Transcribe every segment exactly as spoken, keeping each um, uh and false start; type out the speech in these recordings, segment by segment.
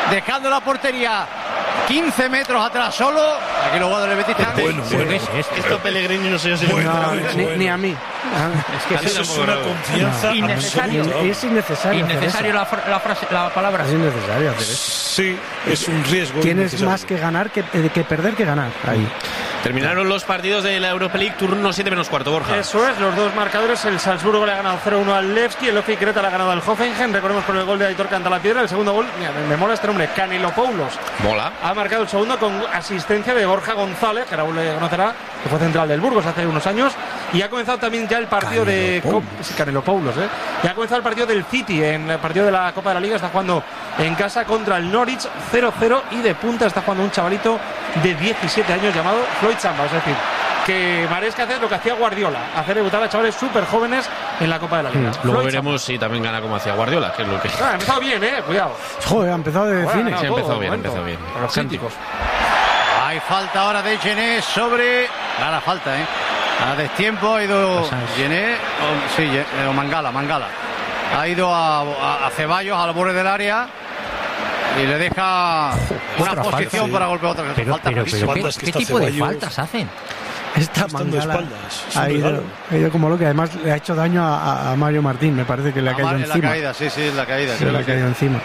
dejando la portería quince metros atrás solo. Aquí los jugadores del Betis están. Bueno, bueno. Es esto? Esto Pellegrini no sé si bueno, no, bueno, ni, bueno. ni a mí. Es que Eso es una confianza no. Innecesario. absoluta. Es innecesario. Innecesario la, fra- la frase, la palabra. Es innecesario hacer eso. Sí, es un riesgo. Tienes más que ganar que, eh, que perder que ganar. Ahí. Terminaron los partidos de la Europa League, turno siete menos cuarto, Borja. Eso es, los dos marcadores. El Salzburgo le ha ganado cero uno al Levski, el Ofi Creta le ha ganado al Hoffenheim. Recordemos por el gol de Aitor Cantalapiedra. El segundo gol, mira, me mola este nombre, Canelopoulos. Mola. Ha marcado el segundo con asistencia de Borja González, que Raúl le conocerá, que fue central del Burgos hace unos años. Y ha comenzado también ya el partido de sí, Canelopoulos, ¿eh? Y ha comenzado el partido del City, en el partido de la Copa de la Liga. Está jugando en casa contra el Norwich cero cero, y de punta está jugando un chavalito de diecisiete años llamado Floyd Samba. Es decir, que Maresca hace lo que hacía Guardiola, hacer debutar a chavales súper jóvenes en la Copa de la Liga. Mm, luego veremos si también gana como hacía Guardiola, que es lo que... Ah, ha empezado bien, eh, cuidado. Joder, ha empezado de Bueno, cine. no, Sí, ha todo, empezado bien, ha momento. empezado bien. Con los críticos. Hay falta ahora de Gené sobre. Clara falta, ¿eh? A destiempo ha ido Gené. O, sí, o Mangala, Mangala. Ha ido a, a, a Ceballos al borde del área y le deja una otra posición falta, sí. para golpear otra. Pero, falta pero, clarísima. pero ¿qué, Faltas que qué está tipo de Ceballos. faltas hacen? Esta Estando de Mangala espaldas, es un ha ido, regalo. ha ido como loco. Además le ha hecho daño a, a Mario Martín. Me parece que le ha caído En la encima. caída, sí, sí, en la caída. Sí, creo le ha que- caído encima.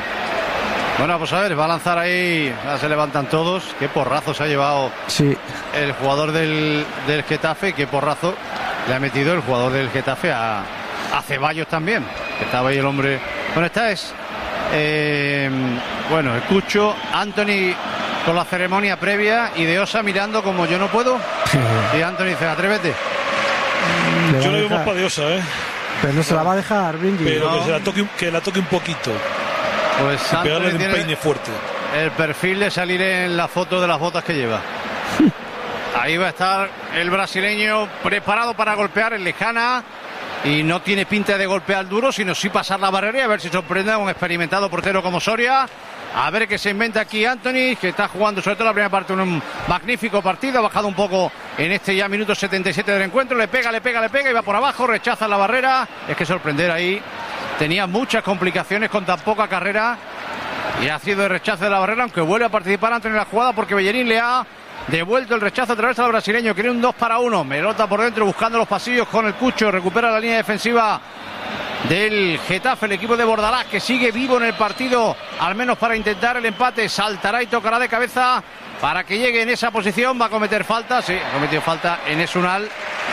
Bueno, pues a ver, va a lanzar ahí. Ya se levantan todos. Qué porrazo se ha llevado Sí. el jugador del, del Getafe. Qué porrazo le ha metido el jugador del Getafe a, a Ceballos también. Que estaba ahí el hombre. Bueno, esta es. Eh, bueno, escucho Anthony con la ceremonia previa y de Osa mirando como yo no puedo. Y Anthony dice, atrévete. Le va Yo a le veo dejar, más padiosa, ¿eh? pero no se la va a dejar, Benji. Pero No. que, se la toque, un- que la toque un poquito. Pues Y pegarle Anthony de un tiene peine fuerte. el perfil de salir en la foto de las botas que lleva. Ahí va a estar el brasileño preparado para golpear en lejana. Y no tiene pinta de golpear duro, sino sí pasar la barrera y a ver si sorprende a un experimentado portero como Soria. A ver qué se inventa aquí Anthony, que está jugando sobre todo la primera parte un magnífico partido. Ha bajado un poco en este ya minuto setenta y siete del encuentro. Le pega, le pega, le pega y va por abajo, rechaza la barrera. Es que sorprender ahí. Tenía muchas complicaciones con tan poca carrera. Y ha sido el rechazo de la barrera, aunque vuelve a participar Anthony en la jugada porque Bellerín le ha devuelto el rechazo a través del brasileño. Quiere un dos para uno. Melota por dentro buscando los pasillos con el Cucho. Recupera la línea defensiva del Getafe, el equipo de Bordalás, que sigue vivo en el partido, al menos para intentar el empate. Saltará y tocará de cabeza para que llegue en esa posición. Va a cometer falta, sí, ha cometido falta en Esunal.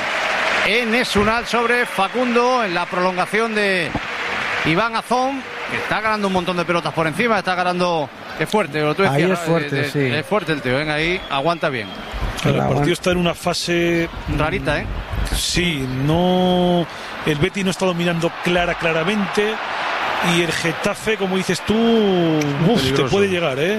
En Esunal sobre Facundo en la prolongación de Iván Azón, que está ganando un montón de pelotas por encima. Está ganando, es fuerte, lo tú decías, Ahí ¿no? es fuerte, De- de- sí. Es fuerte el tío, venga ahí, aguanta bien. El La partido aguanta. está en una fase. Rarita, ¿eh? Sí, no. El Betis no está dominando clara, claramente. Y el Getafe, como dices tú, uf, te peligroso. puede llegar, ¿eh?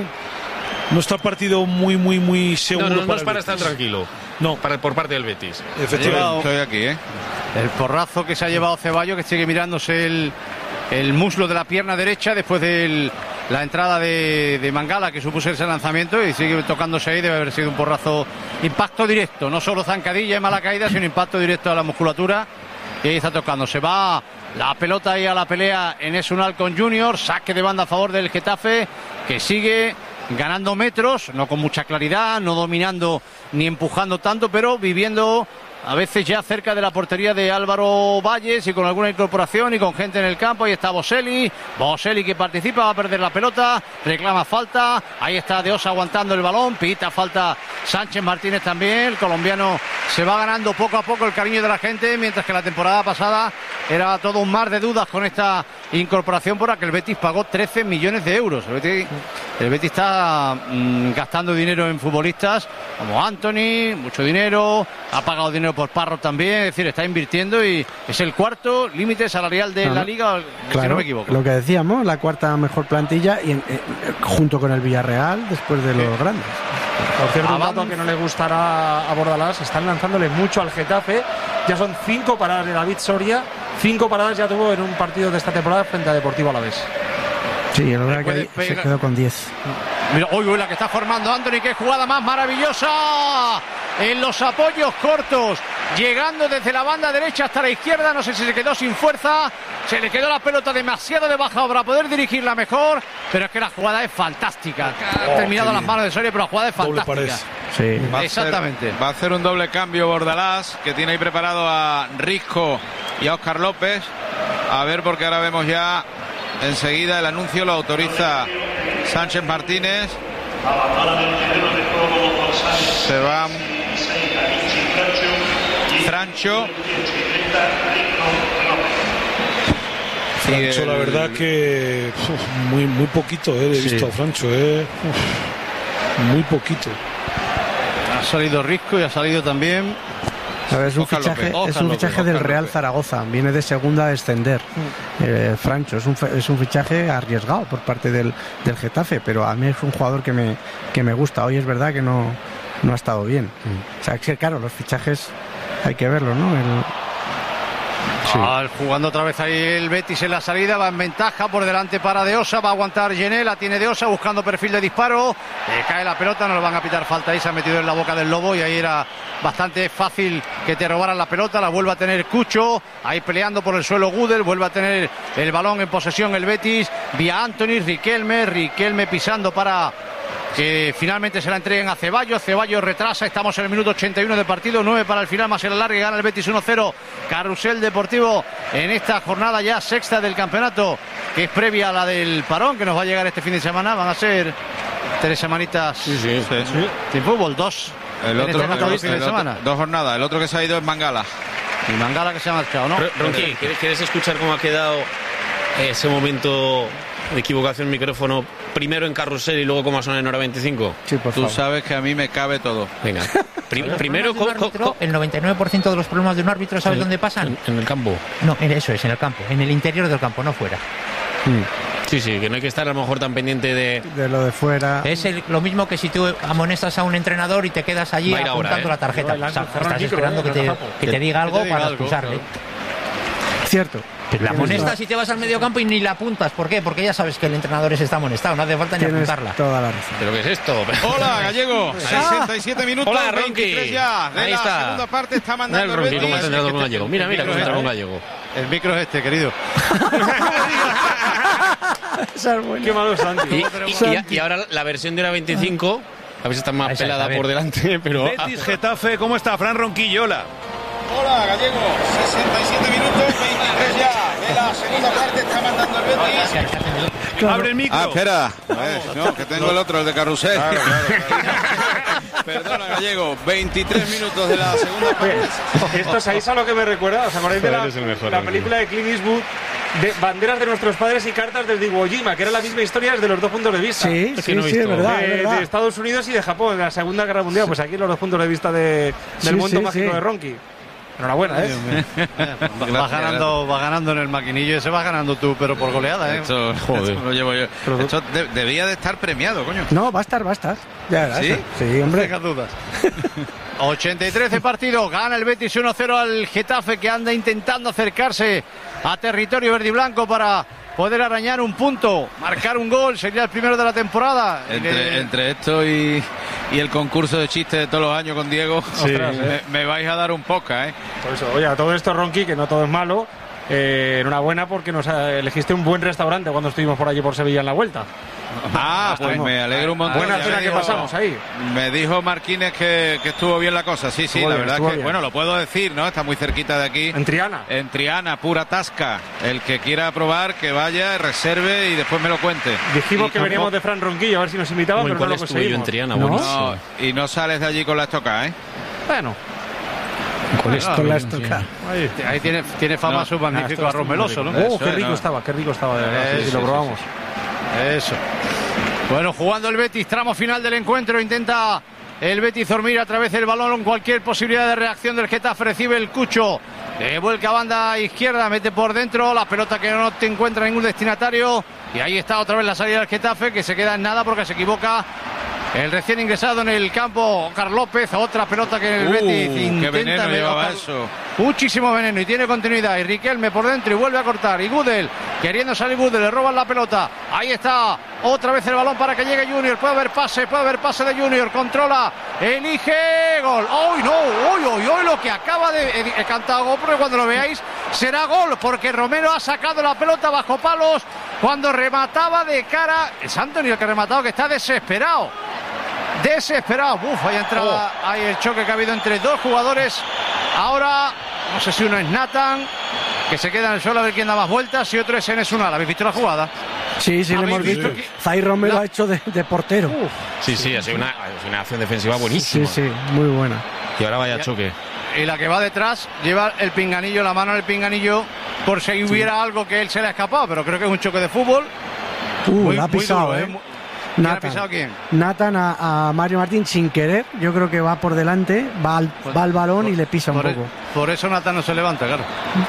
No está el partido muy, muy, muy seguro. No, no, no para es el para Betis. estar tranquilo. No, Para, por parte del Betis. efectivamente. Estoy aquí, ¿eh? El porrazo que se ha llevado Ceballos, que sigue mirándose el, el muslo de la pierna derecha después de la entrada de, de Mangala, que supuso ese lanzamiento, y sigue tocándose ahí. Debe haber sido un porrazo, impacto directo, no solo zancadilla y mala caída, sino impacto directo a la musculatura. Y ahí está tocando. Se va la pelota ahí a la pelea en Esunal con Junior. Saque de banda a favor del Getafe, que sigue ganando metros, no con mucha claridad, no dominando ni empujando tanto, pero viviendo a veces ya cerca de la portería de Álvaro Valles y con alguna incorporación y con gente en el campo. Ahí está Boselli, Boselli que participa, va a perder la pelota, reclama falta, ahí está De Osa aguantando el balón, pita falta Sánchez Martínez también. El colombiano se va ganando poco a poco el cariño de la gente, mientras que la temporada pasada era todo un mar de dudas con esta incorporación por la que el Betis pagó trece millones de euros. El Betis, el Betis está mmm, gastando dinero en futbolistas como Anthony, mucho dinero, ha pagado dinero por Parro también, es decir, está invirtiendo y es el cuarto límite salarial de Claro. la liga, Claro, si no me equivoco. lo que decíamos, la cuarta mejor plantilla y en- eh, junto con el Villarreal después de los grandes. Por cierto, un Avanza. dato que no le gustará a Bordalás, están lanzándole mucho al Getafe. Ya son cinco paradas de David Soria, cinco paradas ya tuvo en un partido de esta temporada frente a Deportivo Alavés. Sí, la verdad que puede ahí se pegar. quedó con diez. Mira, uy, uy, la que está formando Anthony, qué jugada más maravillosa. En los apoyos cortos llegando desde la banda derecha hasta la izquierda, no sé si se quedó sin fuerza, se le quedó la pelota demasiado de baja para poder dirigirla mejor, pero es que la jugada es fantástica. Ha Oh, terminado las manos de Soria, pero la jugada es Doble fantástica. pared. Sí. Va a Exactamente. hacer- va a hacer un doble cambio Bordalás, que tiene ahí preparado a Risco y a Óscar López. A ver, porque ahora vemos ya enseguida el anuncio, lo autoriza Sánchez Martínez. Se va Francho. Francho, el- la verdad que uf, muy, muy poquito eh, he visto a Francho. Eh. Uf, muy poquito. Ha salido Risco y ha salido también. A ver, es un Óscar fichaje, López. es un Óscar fichaje López, del Óscar Real López. Zaragoza. Viene de segunda a descender. Eh, Francho es un, fe- es un fichaje arriesgado por parte del, del Getafe, pero a mí es un jugador que me, que me gusta. Hoy es verdad que no, no ha estado bien. O sea, que claro, los fichajes hay que verlos, ¿no? El- Ah, jugando otra vez ahí el Betis en la salida, va en ventaja por delante para De Osa, va a aguantar Gené, la tiene De Osa buscando perfil de disparo, le cae la pelota, no le van a pitar falta ahí, se ha metido en la boca del lobo y ahí era bastante fácil que te robaran la pelota, la vuelve a tener Cucho, ahí peleando por el suelo Gudel, vuelve a tener el balón en posesión el Betis, vía Anthony, Riquelme, Riquelme pisando para que finalmente se la entreguen a Ceballos. Ceballos retrasa, estamos en el minuto ochenta y uno de partido, nueve para el final más el alargue, gana el Betis uno cero. Carrusel Deportivo en esta jornada ya sexta del campeonato, que es previa a la del parón que nos va a llegar este fin de semana. Van a ser tres semanitas Sí, sí. sin fútbol, dos El en otro, este caso, el dos fines otro- de semana. dos jornadas. El otro que se ha ido es Mangala. Y Mangala que se ha marchado, ¿no? Ro- Ronqui, ¿quieres, ¿quieres escuchar cómo ha quedado ese momento de equivocación micrófono? Primero en Carrusel y luego cómo ha sonado en hora veinticinco. Sí, por Tú favor. sabes que a mí me cabe todo. Venga. Pri- Los primero, problemas de un co- co- árbitro, co- el noventa y nueve por ciento de los problemas de un árbitro, ¿sabes en- dónde pasan? En, en el campo. No, en eso es, en el campo, en el interior del campo, no fuera. Sí, sí, que no hay que estar a lo mejor tan pendiente de. De lo de fuera. Es el- lo mismo que si tú amonestas a un entrenador y te quedas allí Va a ir ahora, apuntando ¿eh? la tarjeta. No, O sea, cerrar el estás micro, esperando ¿eh? que, te, Gazapo. que te diga algo Que te diga para algo, expulsarle. Cierto. Pero la amonestas y te vas al medio campo y ni la apuntas. ¿Por qué? Porque ya sabes que el entrenador ese está amonestado, no hace falta ni Tienes apuntarla. toda la razón. ¿Pero qué es esto? Hola, Gallego. sesenta y siete minutos. Hola, Ronqui. veintitrés ya. De Ahí la está. segunda parte está Mira mandando el el Ronqui, Betis. cómo está entrando con Gallego. Mira, mira cómo entra con Gallego. El micro es este, querido. Qué malo Santi. Y, y- y- y ahora la versión de hora veinticinco, a ver si está más Esa es, pelada a ver. por delante, pero. Betis, Getafe, ¿cómo está? Fran Ronquillo, hola. Hola, Gallego. sesenta y siete minutos. veintitrés ya. De la segunda parte está mandando el Betis. Abre el micro. Ah, espera. Eh, no, que tengo el otro, el de Carrusel. Perdona, Gallego. veintitrés minutos de la segunda parte. Esto, ¿sabéis a lo que me recuerda? ¿Os acordáis de la, Joder, es el mejor, la Ronqui. película de Clint Eastwood? De Banderas de nuestros padres y cartas desde Iwo Jima, que era la misma historia desde los dos puntos de vista. Sí, Es sí, que no he sí, es visto. verdad, de, es verdad. de Estados Unidos y de Japón, de la Segunda Guerra Mundial. Pues aquí los dos puntos de vista de, Sí, del mundo sí, mágico sí. de Ronqui. Enhorabuena, ¿eh? Va, va ganando, va ganando en el maquinillo, ese vas ganando tú, pero por goleada, ¿eh? Esto, Joder. esto lo llevo yo. Esto de- debía de estar premiado, coño. No, va a estar, va a estar. Ya verás. ¿Sí? Sí, No hombre. tengas dudas. ochenta y tres de partido, gana el Betis uno cero al Getafe, que anda intentando acercarse a territorio verde y blanco para poder arañar un punto, marcar un gol, sería el primero de la temporada. Entre, Eh, entre esto y, y el concurso de chistes de todos los años con Diego, Ostras, me, me vais a dar un poca, ¿eh? Por eso, oye, a todo esto, Ronqui, que no todo es malo. Eh, enhorabuena porque nos ha- elegiste un buen restaurante cuando estuvimos por allí por Sevilla en la vuelta. Ah, pues me alegro un montón. Buena Ya cena me que dijo- pasamos ahí. Me dijo Marquínez que, que estuvo bien la cosa. Sí, sí, Estuvo la bien, verdad estuvo que, bien. bueno, lo puedo decir, ¿no? Está muy cerquita de aquí. En Triana. En Triana, pura tasca. El que quiera probar, que vaya, reserve y después me lo cuente. Dijimos Y que tampoco- veníamos de Fran Ronquillo a ver si nos invitaba, Como en pero no cuál lo estuve yo en conseguimos. Triana, No. buenísimo. No, y no sales de allí con la estoca, ¿eh? Bueno, Con esto. Con la estoca. ahí. Ahí tiene, tiene fama No. su magnífico Ah, esto arroz está muy meloso, ¿no? rico. Oh, Eso qué es, rico ¿no? estaba, qué rico estaba, de verdad. Eh, sí, sí, sí, lo sí, probamos. Eso. Bueno, jugando el Betis, tramo final del encuentro, intenta el Betis dormir a través del balón, cualquier posibilidad de reacción del Getafe, recibe el Cucho, le vuelca a banda izquierda, mete por dentro, la pelota que no te encuentra ningún destinatario, y ahí está otra vez la salida del Getafe, que se queda en nada porque se equivoca El recién ingresado en el campo, Óscar López, otra pelota que el Uh, Betis qué intenta. veneno llevaba Óscar- eso. Muchísimo veneno y tiene continuidad. Y Riquelme por dentro y vuelve a cortar. Y Gudel, queriendo salir Gudel, le roban la pelota. Ahí está, otra vez el balón para que llegue Junior. Puede haber pase, puede haber pase de Junior. Controla, elige, gol. ¡Uy, no! ¡Uy, uy, uy! Lo que acaba de eh, he cantado gol, porque cuando lo veáis será gol, porque Romero ha sacado la pelota bajo palos cuando remataba de cara. Es Anthony el que ha rematado, que está desesperado. Desesperado. Uf, hay entrada, Oh. hay el choque que ha habido entre dos jugadores. Ahora, no sé si uno es Nathan, que se queda en el suelo a ver quién da más vueltas, y otro es Enes Unal. ¿Habéis visto la jugada? Sí, sí, lo ¿Habéis hemos visto visto. que- Zay Romero la- ha hecho de, de portero. Sí, sí, ha sido una, ha sido una acción defensiva Sí, buenísima. sí, muy buena. Y ahora vaya Ya. choque. Y la que va detrás lleva el pinganillo, la mano en el pinganillo, por si hubiera algo que él se le ha escapado, pero creo que es un choque de fútbol. Uh, Muy- la ha muy pisado, duro, ¿eh? ¿eh? Muy- ¿Quién ha Nathan. pisado quién? Nathan a, a Mario Martín sin querer. Yo creo que va por delante, va al, va al balón y le pisa un Por, e- poco. por eso Nathan no se levanta, claro.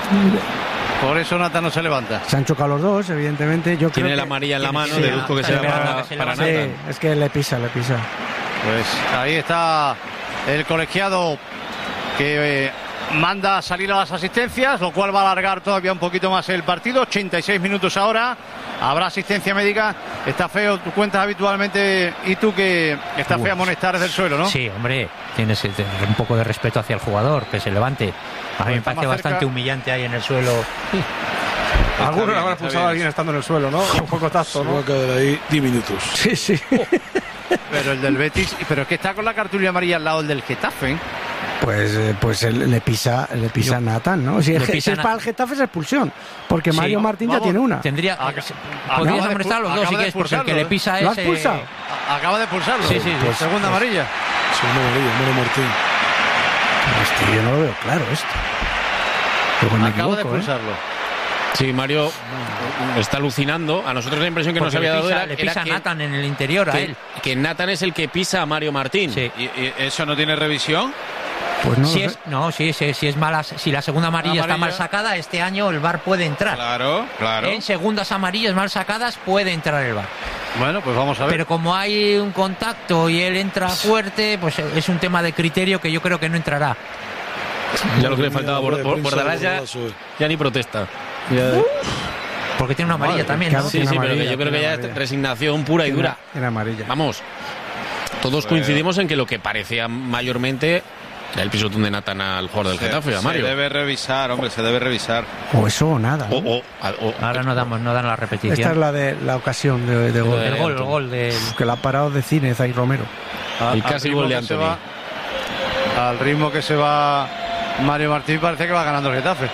Por eso Nathan no se levanta. Se han chocado los dos, evidentemente. Yo Tiene creo la que- amarilla en la mano, sí, deduzco que está sea esperando para, que se para levante. Nathan. Sí, es que le pisa, le pisa. Pues ahí está el colegiado que eh, manda a salir a las asistencias, lo cual va a alargar todavía un poquito más el partido. ochenta y seis minutos ahora. Habrá asistencia médica. Está feo, tú cuentas habitualmente, y tú que está feo amonestar desde el suelo, ¿no? Sí, hombre, tienes que tener un poco de respeto hacia el jugador, que se levante. A mí me Está parece más bastante cerca. humillante ahí en el suelo. Algunos bien, habrán está expulsado bien. a alguien estando en el suelo, ¿no? Un poco Se tacto, va ¿no? a quedar ahí diez minutos. Sí, sí. Pero el del Betis, pero es que está con la cartulina amarilla al lado del Getafe, ¿eh? Pues, eh, pues él le pisa, le pisa a Nathan, ¿no? Si, Le es, pisa si es Na- para el Getafe es expulsión, porque Sí. Mario Martín ya Vamos, tiene una. Tendría. Acaba- Podrías acaba de amonestar a los expu- dos si acaba de quieres, porque el que le expulsarlo, pisa ¿Lo ha es. eh, expulsado? A- Acaba de expulsarlo. Sí, sí, Pues, segunda amarilla. Segundo amarillo, Mario Martín. Hostia, yo no lo veo claro esto. Pero me Acaba de equivoco, ¿eh? expulsarlo. Sí, Mario está alucinando. A nosotros la impresión que nos porque había le dado pisa, era, le era pisa que, Nathan en el interior a que, él. que Nathan es el que pisa a Mario Martín. Sí. ¿Y, y eso no tiene revisión? Pues no Si lo es, sé. no, sí, sí, si es mala, si la segunda amarilla, está Amarilla. mal sacada, este año el V A R puede entrar. Claro, claro. En segundas amarillas mal sacadas puede entrar el V A R. Bueno, pues vamos a ver. Pero como hay un contacto y él entra fuerte, pues es un tema de criterio que yo creo que no entrará. Ya lo que le Mira, faltaba. rueda de Bor- prensa Bordalás de ya, Bordalás hoy. ya ni protesta. Porque tiene una amarilla Madre, también, qué ¿no? Sí, Tiene sí, pero que amarilla, yo creo que tiene ya es amarilla. resignación pura y dura. Era amarilla. Vamos, todos coincidimos en que lo que parecía mayormente era el pisotón de Nathan al jugador del Se- Getafe, a se Mario. debe revisar, hombre, se debe revisar. O eso o nada. ¿no? O, o- o- Ahora no damos, no dan la repetición. Esta es la de la ocasión de, de gol. El gol, el gol del. Que la ha parado de cine Zay Romero. A- el al casi ritmo gol de que se Anthony. va- al ritmo que se va Mario Martín, parece que va ganando el Getafe.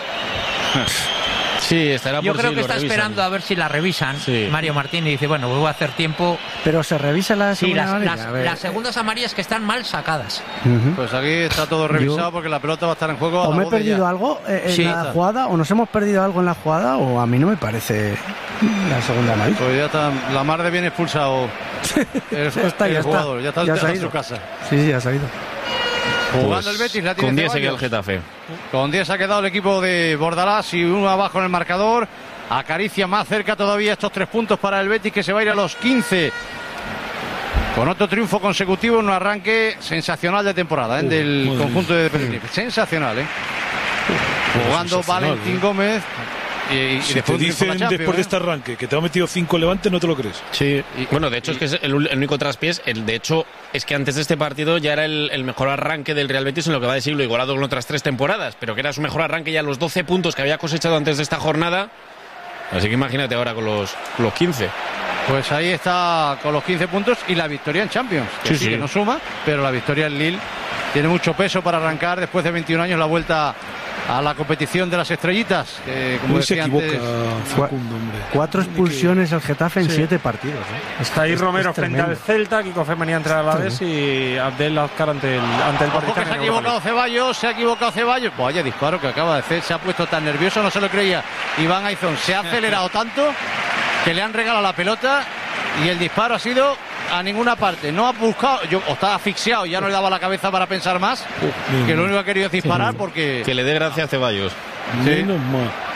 Sí, estará Yo por creo si que lo está revisan. esperando a ver si la revisan. Sí. Mario Martín y dice, bueno, voy a hacer tiempo. Pero se revisa la Sí, segunda las, amarilla. las- A ver. las segundas amarillas que están mal sacadas. Ujú. Pues aquí está todo revisado Yo- porque la pelota va a estar en juego. a O la me he voz de perdido ya. algo eh, en Sí. la jugada, o nos hemos perdido algo en la jugada, o a mí no me parece la segunda amarilla. Pues ya está, la mar de bien expulsado el, Ya está, el ya está. jugador. Ya está, Ya ya se ha está en ido. su casa. Sí, sí, ha salido. Jugando Pues, el Betis, la tiene con diez se queda Ceballos. el Getafe. Con diez ha quedado el equipo de Bordalás y uno abajo en el marcador. Acaricia más cerca todavía estos tres puntos para el Betis, que se va a ir a los quince. Con otro triunfo consecutivo en un arranque sensacional de temporada, ¿eh? Uh, del madre conjunto mía. de Tenerife. Sensacional, ¿eh? Jugando sensacional, Valentín ¿eh? Gómez. Y, y Si después te un triunfo en dicen la Champions, después de ¿eh? este arranque que te ha metido cinco Levante, no te lo crees. Sí, Y- bueno, de hecho es que es el, el único traspiés. El, de hecho, es que antes de este partido ya era el, el mejor arranque del Real Betis en lo que va de siglo, igualado con otras tres temporadas, pero que era su mejor arranque ya los doce puntos que había cosechado antes de esta jornada. Así que imagínate ahora con los, con los quince. Pues ahí está con los quince puntos y la victoria en Champions. Que Sí, sí, sí. que no suma, pero la victoria en Lille tiene mucho peso para arrancar después de veintiún años la vuelta a la competición de las estrellitas. Que, como Hoy se decía equivoca antes, Facundo, hombre. Cuatro Tiene que- expulsiones el Getafe en Sí. siete partidos. ¿eh? Está ahí Es- Romero es frente tremendo. al Celta, Kiko Femenía entre a la vez y Abdel Azcar ante el, ante el Ojo que Partizan se ha en Europa equivocado Ceballos, se ha equivocado Ceballos. Vaya disparo que acaba de hacer, se ha puesto tan nervioso, no se lo creía. Iván Aizón se ha acelerado tanto que le han regalado la pelota y el disparo ha sido a ninguna parte. No ha buscado, yo, o estaba asfixiado, ya no le daba la cabeza para pensar más, mira, que lo mira. único que ha querido es disparar porque... Que le dé gracia a Ceballos. Sí. Menos mal.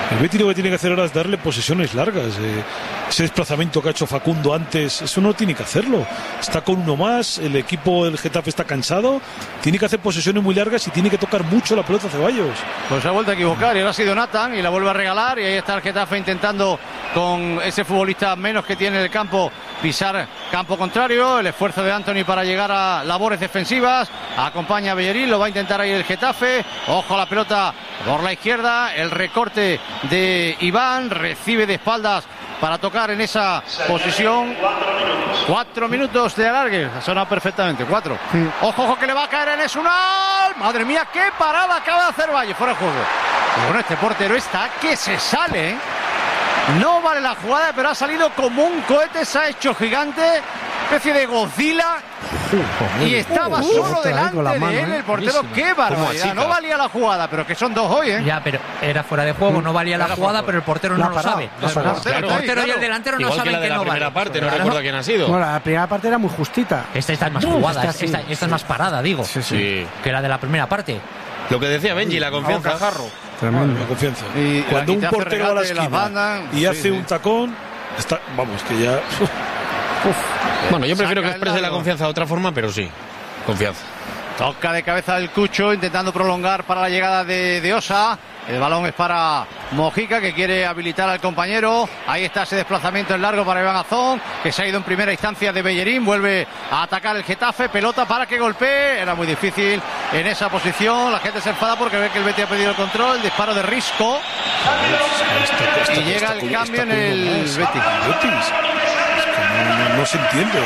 El Betis lo que tiene que hacer ahora es darle posesiones largas. Eh, ese desplazamiento que ha hecho Facundo antes, eso no tiene que hacerlo. Está con uno más, el equipo del Getafe está cansado, tiene que hacer posesiones muy largas y tiene que tocar mucho la pelota a Ceballos. Pues se ha vuelto a equivocar y ahora ha sido Nathan y la vuelve a regalar y ahí está el Getafe intentando con ese futbolista menos que tiene en el campo pisar campo contrario. El esfuerzo de Anthony para llegar a labores defensivas, acompaña a Bellerín, lo va a intentar ahí el Getafe. Ojo a la pelota por la izquierda, el recorte de Iván, recibe de espaldas para tocar en esa posición. Cuatro minutos de alargue, ha sonado perfectamente, cuatro. Sí. Ojo, ojo, que le va a caer en Esunal. Madre mía, qué parada acaba de hacer Valle, fuera de juego. Pero bueno, este portero está que se sale, ¿eh? No vale la jugada, pero ha salido como un cohete, se ha hecho gigante, especie de Godzilla. Y estaba uh, solo uh, delante de mano, él, el portero. ¡Qué barbaridad! No valía la jugada, pero que son dos hoy, ¿eh? Ya, pero era fuera de juego, no valía la jugada, pero el portero no lo sabe. El portero y el delantero no saben que no vale. La primera parte, no recuerdo quién ha sido. Bueno, la primera parte era muy justita. Esta está más jugada, esta es más parada, digo. Sí, sí. Que la de la primera parte. Lo que decía Benji, la confianza. Tremendo. La confianza. Y cuando un portero va a la esquina banda, y hace sí, sí. un tacón, está, vamos, que ya... Uf. Bueno, yo prefiero que exprese la confianza de otra forma, pero sí, confianza. Toca de cabeza el Cucho, intentando prolongar para la llegada de, de Osa. El balón es para Mojica, que quiere habilitar al compañero. Ahí está ese desplazamiento en largo para Iván Azón, que se ha ido en primera instancia de Bellerín. Vuelve a atacar el Getafe. Pelota para que golpee. Era muy difícil en esa posición. La gente se enfada porque ve que el Betis ha pedido el control. El disparo de Risco. Esta, esta, y llega esta, el cambio en el Betis. Betis. Es que no, no, no se entiende.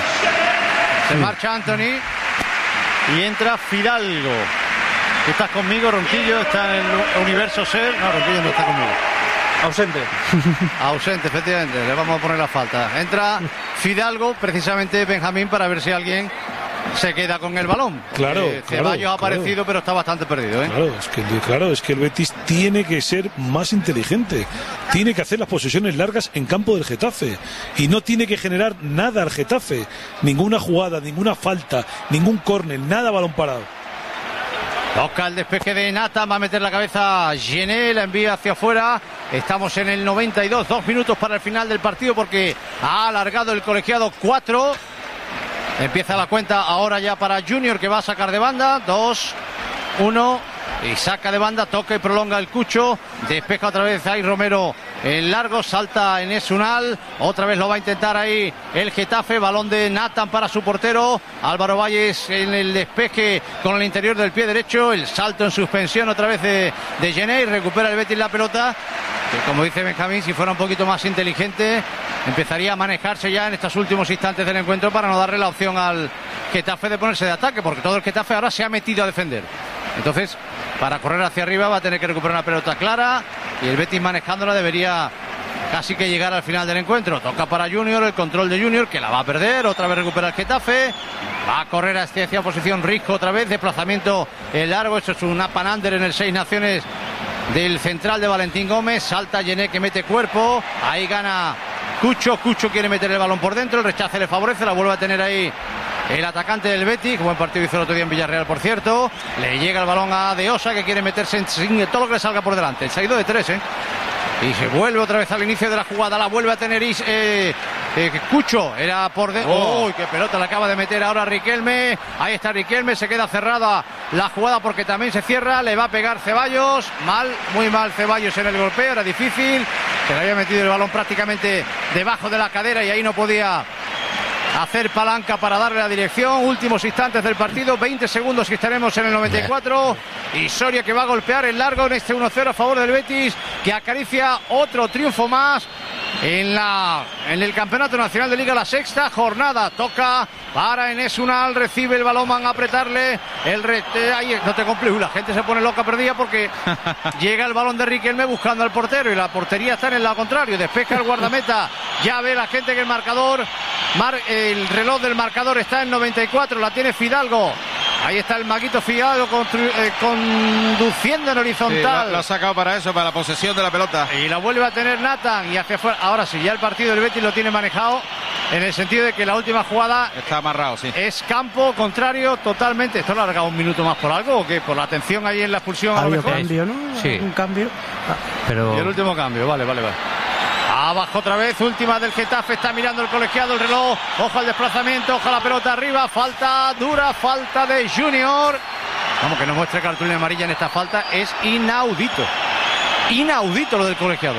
Se marcha Anthony y entra Fidalgo. ¿Tú estás conmigo, Ronquillo? ¿Está en el universo ser? No, Ronquillo no está conmigo. Ausente. Ausente, efectivamente. Le vamos a poner la falta. Entra Fidalgo, precisamente Benjamín, para ver si alguien se queda con el balón. Claro, eh, Ceballos claro, ha aparecido, claro. pero está bastante perdido, ¿eh? Claro, es que, claro, es que el Betis tiene que ser más inteligente. Tiene que hacer las posesiones largas en campo del Getafe. Y no tiene que generar nada al Getafe. Ninguna jugada, ninguna falta, ningún córner, nada balón parado. Toca el despeje de Nata, va a meter la cabeza Gené, la envía hacia afuera. Estamos en el noventa y dos, dos minutos para el final del partido porque ha alargado el colegiado cuatro. Empieza la cuenta ahora ya para Junior, que va a sacar de banda. Dos, uno, y saca de banda, toca y prolonga el Cucho. Despeja otra vez ahí Romero en largo, salta en Esunal. Otra vez lo va a intentar ahí el Getafe. Balón de Nathan para su portero. Álvaro Valles en el despeje con el interior del pie derecho. El salto en suspensión otra vez de, de Gené. Recupera el Betis la pelota. Que como dice Benjamín, si fuera un poquito más inteligente, empezaría a manejarse ya en estos últimos instantes del encuentro para no darle la opción al Getafe de ponerse de ataque, porque todo el Getafe ahora se ha metido a defender. Entonces, para correr hacia arriba va a tener que recuperar una pelota clara y el Betis manejándola debería casi que llegar al final del encuentro. Toca para Junior, el control de Junior, que la va a perder. Otra vez recupera el Getafe. Va a correr hacia, hacia posición Risco otra vez. Desplazamiento en largo. Esto es un up and under en el Seis Naciones del central de Valentín Gómez. Salta Gené, que mete cuerpo. Ahí gana Cucho. Cucho quiere meter el balón por dentro. El rechace le favorece. La vuelve a tener ahí el atacante del Betis. Buen partido hizo el otro día en Villarreal, por cierto. Le llega el balón a De Osa, que quiere meterse en todo lo que le salga por delante. Se ha ido de tres, ¿eh? Y se vuelve otra vez al inicio de la jugada. La vuelve a tener Is, eh, eh, Cucho. Era por dentro. Oh. ¡Uy, qué pelota le acaba de meter ahora Riquelme! Ahí está Riquelme. Se queda cerrada la jugada porque también se cierra. Le va a pegar Ceballos. Mal, muy mal Ceballos en el golpeo. Era difícil. Se le había metido el balón prácticamente debajo de la cadera y ahí no podía hacer palanca para darle la dirección. Últimos instantes del partido, veinte segundos y estaremos en el noventa y cuatro. Y Soria, que va a golpear el largo en este uno cero a favor del Betis, que acaricia otro triunfo más en la en el Campeonato Nacional de Liga, la sexta jornada. Toca para Enes Unal, recibe el balón, van a apretarle el rete. Ahí no te compliques, la gente se pone loca perdida porque llega el balón de Riquelme buscando al portero y la portería está en el lado contrario. Despeja el guardameta, ya ve la gente que el marcador mar, el reloj del marcador está en noventa y cuatro, la tiene Fidalgo. Ahí está el Maguito Fidalgo eh, conduciendo en horizontal. Sí, lo ha sacado para eso, para la posesión de la pelota. Y la vuelve a tener Nathan y hacia afuera. Ahora sí, ya el partido del Betis lo tiene manejado. en el sentido de que la última jugada está amarrado, sí. Es campo contrario totalmente. ¿Esto lo ha alargado un minuto más por algo o qué? ¿Por la atención ahí en la expulsión a lo mejor? Cambio, ¿no? Sí. Un cambio. Pero... Y el último cambio, vale, vale, vale. Abajo otra vez, última del Getafe, está mirando el colegiado, el reloj, ojo al desplazamiento, ojo a la pelota arriba, falta dura, falta de Junior. Vamos, que no muestre cartulina amarilla en esta falta, es inaudito. Inaudito lo del colegiado.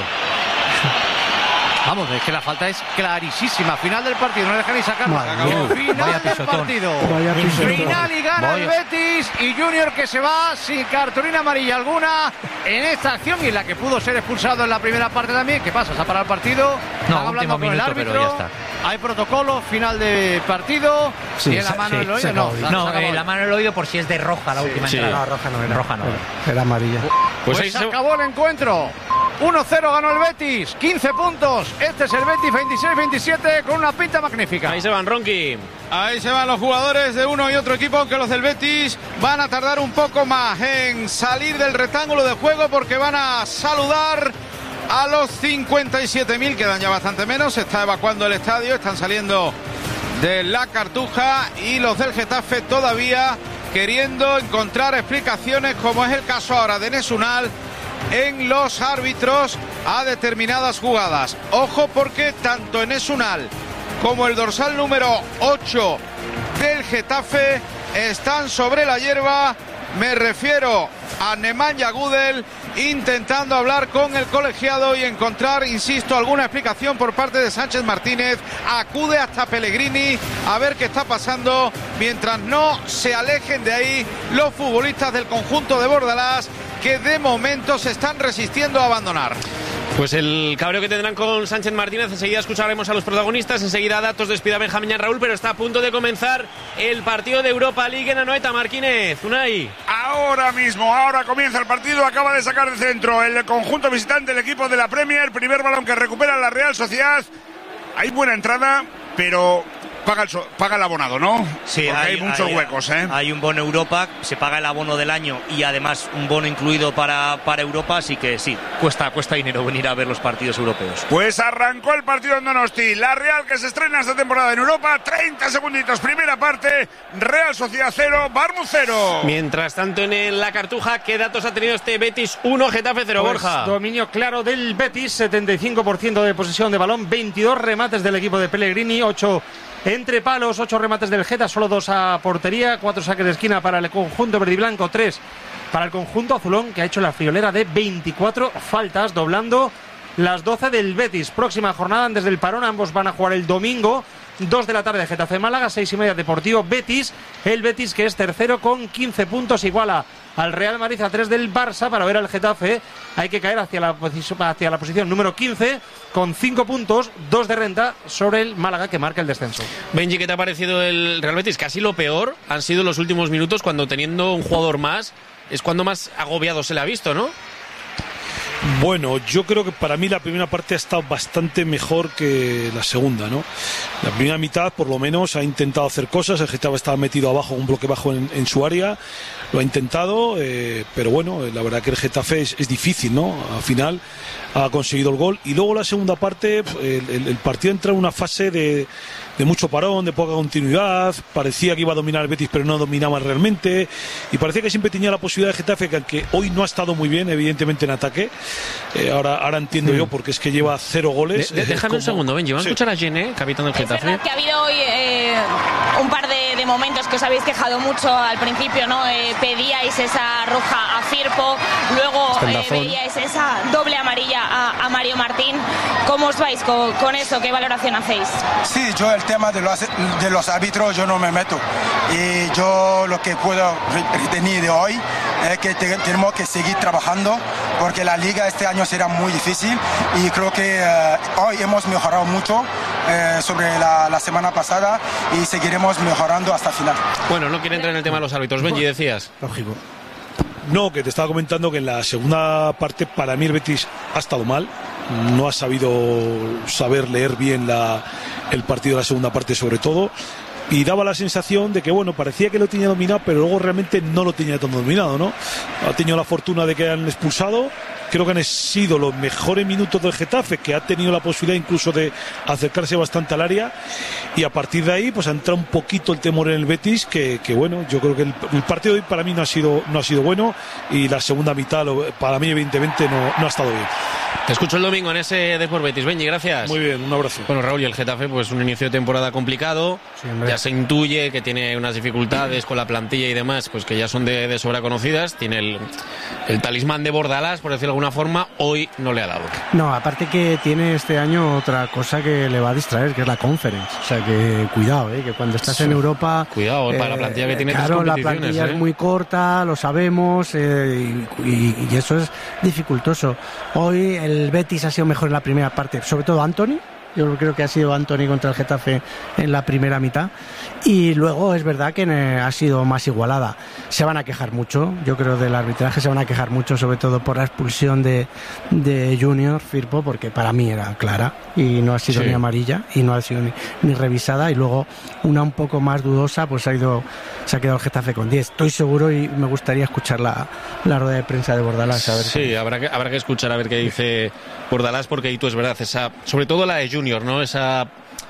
Vamos, es que la falta es clarísima. Final del partido, no dejan ni sacarlo. Final Vaya del pisotón. partido. Vaya pisotón. Final y gana Vaya. el Betis y Junior que se va sin cartulina amarilla alguna en esta acción y en la que pudo ser expulsado en la primera parte también. ¿Qué pasa? ¿Se ha parado el partido? No, Están hablando último con el minuto, árbitro. pero ya está. Hay protocolo, final de partido. Sí, y en la se- mano sí, el oído, se no. acabó. la- se No, acabó. eh, la mano en el oído por si es de roja la última Sí. entrada. No, roja no era. Roja no era. Era amarilla. Pues, Pues ahí se se- acabó el encuentro. uno cero ganó el Betis, quince puntos. Este es el Betis veintiséis veintisiete con una pinta magnífica. Ahí se van, Ronqui. Ahí se van los jugadores de uno y otro equipo, aunque los del Betis van a tardar un poco más en salir del rectángulo de juego porque van a saludar a los cincuenta y siete mil, quedan ya bastante menos, se está evacuando el estadio, están saliendo de la Cartuja y los del Getafe todavía queriendo encontrar explicaciones, como es el caso ahora de Enes Unal, en los árbitros a determinadas jugadas. Ojo porque tanto Enes Unal como el dorsal número ocho del Getafe están sobre la hierba. Me refiero a Nemanja Gudel, intentando hablar con el colegiado y encontrar, insisto, alguna explicación por parte de Sánchez Martínez. Acude hasta Pellegrini a ver qué está pasando mientras no se alejen de ahí los futbolistas del conjunto de Bordalás, que de momento se están resistiendo a abandonar. Pues el cabreo que tendrán con Sánchez Martínez, enseguida escucharemos a los protagonistas, enseguida datos de despida Benjamín Raúl, pero está a punto de comenzar el partido de Europa League en Anoeta. Marquínez, Unai. Ahora mismo, ahora comienza el partido, acaba de sacar de centro el conjunto visitante, el equipo de la Premier, primer balón que recupera la Real Sociedad. Hay buena entrada, pero paga el, so- paga el abonado, ¿no? Sí, porque hay, muchos hay- huecos, ¿eh? Hay un bono Europa, se paga el abono del año y además un bono incluido para, para Europa, así que sí, cuesta, cuesta dinero venir a ver los partidos europeos. Pues arrancó el partido en Donosti. La Real que se estrena esta temporada en Europa. treinta segunditos, primera parte. Real Sociedad cero, Bournemouth cero. Mientras tanto, en el- la Cartuja, ¿qué datos ha tenido este Betis uno, Getafe cero, Pues Borja? dominio claro del Betis, setenta y cinco por ciento de posesión de balón, veintidós remates del equipo de Pellegrini, ocho entre palos, ocho remates del Geta, solo dos a portería, cuatro saques de esquina para el conjunto verde y blanco, tres para el conjunto azulón, que ha hecho la friolera de veinticuatro faltas, doblando las doce del Betis. Próxima jornada antes del parón, ambos van a jugar el domingo, dos de la tarde Getafe Málaga, seis y media Deportivo Betis. El Betis, que es tercero con quince puntos, iguala al Real Madrid a tres del Barça. Para ver al Getafe hay que caer hacia la, posi- hacia la posición número quince con cinco puntos, dos de renta sobre el Málaga, que marca el descenso. Benji, ¿qué te ha parecido el Real Betis? Casi lo peor han sido los últimos minutos, cuando teniendo un jugador más es cuando más agobiado se le ha visto, ¿no? Bueno, yo creo que para mí la primera parte ha estado bastante mejor que la segunda, ¿no? La primera mitad, por lo menos, ha intentado hacer cosas. El Getafe estaba metido abajo, un bloque bajo en, en su área. Lo ha intentado, eh, pero bueno, la verdad que el Getafe es, es difícil, ¿no? Al final ha conseguido el gol. Y luego la segunda parte, el, el, el partido entra en una fase de, de mucho parón, de poca continuidad. Parecía que iba a dominar el Betis, pero no dominaba realmente. Y parecía que siempre tenía la posibilidad de Getafe, que aunque hoy no ha estado muy bien, evidentemente, en ataque. Eh, ahora, ahora entiendo Sí. yo, porque es que lleva cero goles. De- de- Eh, déjame como- un segundo, Benji. Vamos Sí. a escuchar a Gene, capitán del Es Getafe. verdad que ha habido hoy eh, un par de, de momentos que os habéis quejado mucho al principio, ¿no? Eh, pedíais esa roja a Firpo, luego eh, Estandazón. veíais esa doble amarilla a, a Mario Martín. ¿Cómo os vais con, con eso? ¿Qué valoración hacéis? Sí, yo el tema de los, de los árbitros yo no me meto. Y yo lo que puedo re- retener de hoy es que te- tenemos que seguir trabajando porque la liga este año será muy difícil y creo que eh, hoy hemos mejorado mucho eh, sobre la, la semana pasada y seguiremos mejorando hasta el final. Bueno, no quiere entrar en el tema de los árbitros. Benji, decías. Lógico. No, que te estaba comentando que en la segunda parte para mí el Betis ha estado mal, no ha sabido saber leer bien la, el partido de la segunda parte sobre todo. y daba la sensación de que, bueno, parecía que lo tenía dominado, pero luego realmente no lo tenía todo dominado, ¿no? Ha tenido la fortuna de que han expulsado. Creo que han sido los mejores minutos del Getafe, que ha tenido la posibilidad incluso de acercarse bastante al área, y a partir de ahí pues ha entrado un poquito el temor en el Betis, que, que bueno, yo creo que el, el partido de hoy para mí no ha sido no ha sido bueno, y la segunda mitad lo, para mí evidentemente no, no ha estado bien. Te escucho el domingo en ese Depor Betis. Benji, gracias. Muy bien, un abrazo. Bueno, Raúl, y el Getafe, pues un inicio de temporada complicado. Sí, ya se intuye que tiene unas dificultades con la plantilla y demás, pues que ya son de, de sobra conocidas. Tiene el, el talismán de Bordalás, por decirlo de alguna forma. Hoy no le ha dado. No, aparte que tiene este año otra cosa que le va a distraer, que es la Conference. O sea que cuidado, ¿eh? Que cuando estás sí. en Europa... Cuidado, eh, para la plantilla que tiene claro, tres competiciones. La plantilla ¿eh? es muy corta, lo sabemos, eh, y, y, y eso es dificultoso. Hoy el Betis ha sido mejor en la primera parte, sobre todo Antony. Yo creo que ha sido Antony contra el Getafe en la primera mitad, y luego es verdad que ha sido más igualada. Se van a quejar mucho, yo creo, del arbitraje, se van a quejar mucho, sobre todo por la expulsión de, de Junior Firpo, porque para mí era clara y no ha sido sí. ni amarilla y no ha sido ni, ni revisada, y luego una un poco más dudosa, pues ha ido, se ha quedado el Getafe con diez. Estoy seguro, y me gustaría escuchar la, la rueda de prensa de Bordalás. A ver sí, qué... habrá que, habrá que escuchar a ver qué dice Bordalás, porque ahí tú es verdad, esa, sobre todo la de Junior, ¿no? Esa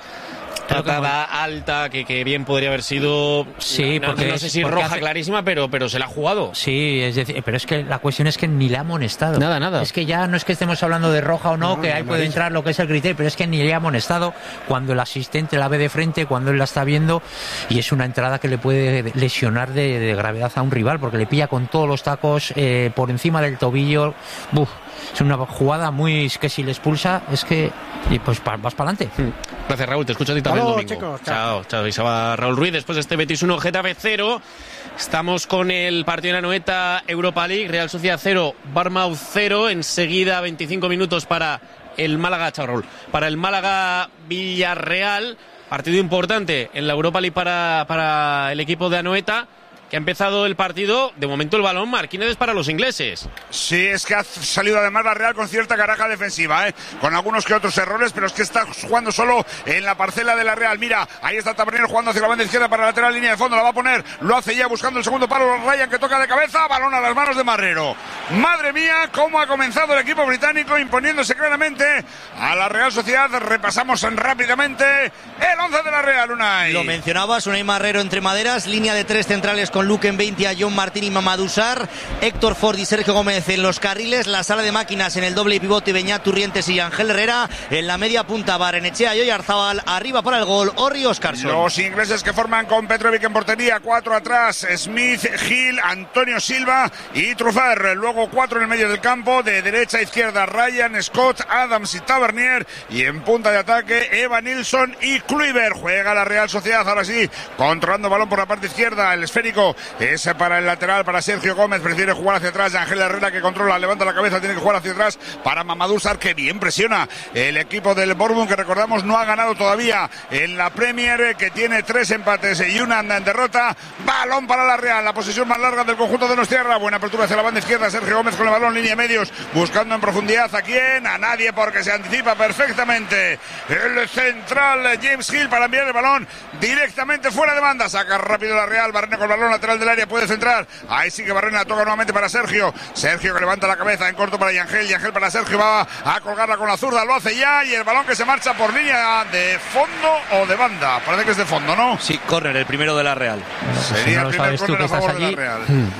tratada como... alta que, que bien podría haber sido, sí, no, porque no sé si roja hace... clarísima, pero, pero se la ha jugado. Sí, es decir, pero es que la cuestión es que ni le ha amonestado. Nada, nada. Es que ya no es que estemos hablando de roja o no, no que ahí puede entrar lo que es el criterio, pero es que ni le ha amonestado cuando el asistente la ve de frente, cuando él la está viendo, y es una entrada que le puede lesionar de, de gravedad a un rival, porque le pilla con todos los tacos eh, por encima del tobillo. Buf. Es una jugada muy que si le expulsa es que y pues pa, vas para adelante. Gracias, Raúl, te escucho a ti también el domingo. Chicos, chao, chao. Y se va Raúl Ruiz después de este Betis uno, Getafe cero. Estamos con el partido de Anoeta, Europa League, Real Sociedad cero, Bournemouth cero. Enseguida veinticinco minutos para el Málaga, chao Raúl, para el Málaga Villarreal. Partido importante en la Europa League para, para el equipo de Anoeta, que ha empezado el partido, de momento el balón Marquínez para los ingleses. Sí, es que ha salido además la Real con cierta caraja defensiva, ¿eh? Con algunos que otros errores, pero es que está jugando solo en la parcela de la Real. Mira, ahí está Tabernier jugando hacia la banda izquierda para la lateral, línea de fondo, la va a poner, lo hace ya buscando el segundo palo, Ryan que toca de cabeza, balón a las manos de Marrero. Madre mía, cómo ha comenzado el equipo británico imponiéndose claramente a la Real Sociedad. Repasamos rápidamente el once de la Real, Unai. Lo mencionabas, Unai Marrero entre maderas, línea de tres centrales con Luke en veinte, a John Martín y Mamadou Sarr, Héctor Ford y Sergio Gómez en los carriles, la sala de máquinas en el doble pivote, Beñat Turrientes y Ángel Herrera, en la media punta Barrenechea y Oyarzabal, arriba para el gol Orri Óscarson. Los ingleses que forman con Petrovic en portería, cuatro atrás, Smith, Gil, Antonio Silva y Truffert, luego cuatro en el medio del campo, de derecha a izquierda Ryan, Scott, Adams y Tavernier, y en punta de ataque Eva Nilsson y Kluivert. Juega la Real Sociedad ahora sí, controlando balón por la parte izquierda, el esférico es para el lateral, para Sergio Gómez, prefiere jugar hacia atrás, Ángel Herrera que controla, levanta la cabeza, tiene que jugar hacia atrás para Mamadou Sarr, que bien presiona el equipo del Bournemouth, que recordamos no ha ganado todavía en la Premier, que tiene tres empates y una derrota. Balón para la Real, la posesión más larga del conjunto de Donostiarra, buena apertura hacia la banda izquierda, Sergio Gómez con el balón, línea medios, buscando en profundidad a quién, a nadie, porque se anticipa perfectamente el central James Hill para enviar el balón directamente fuera de banda, saca rápido la Real, Barrena con el balón lateral del área, puede centrar, ahí sí que Barrena toca nuevamente para Sergio, Sergio que levanta la cabeza en corto para Yangel, Yangel para Sergio, va a colgarla con la zurda, lo hace ya, y el balón que se marcha por línea de fondo o de banda, parece que es de fondo, ¿no? Sí, córner, el primero de la Real. Sería el primer córner a favor de la Real.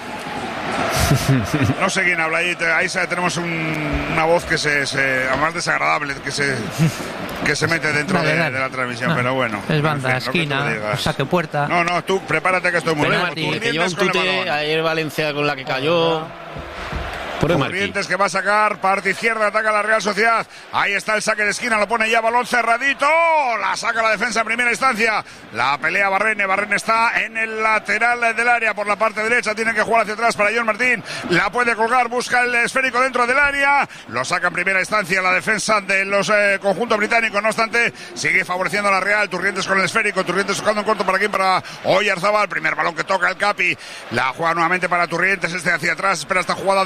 No sé quién habla ahí, ahí tenemos un, una voz que se, se más desagradable, que se que se mete dentro dale, de, dale. de la transmisión, no, pero bueno. Es banda, en fin, esquina, saque puerta. No, no, tú prepárate que estoy muy lejos. Que lleva un tute ayer Valencia con la que cayó. Corrientes que va a sacar, parte izquierda, ataca la Real Sociedad, ahí está el saque de esquina, lo pone ya, balón cerradito, la saca la defensa en primera instancia, la pelea Barrene, Barrene está en el lateral del área por la parte derecha, tiene que jugar hacia atrás para John Martín, la puede colgar, busca el esférico dentro del área, lo saca en primera instancia la defensa de los eh, conjuntos británicos, no obstante, sigue favoreciendo a la Real, Turrientes con el esférico, Turrientes tocando en corto para quién, para Oyarzabal, primer balón que toca el Capi, la juega nuevamente para Turrientes, este hacia atrás, espera esta jugada de peligro,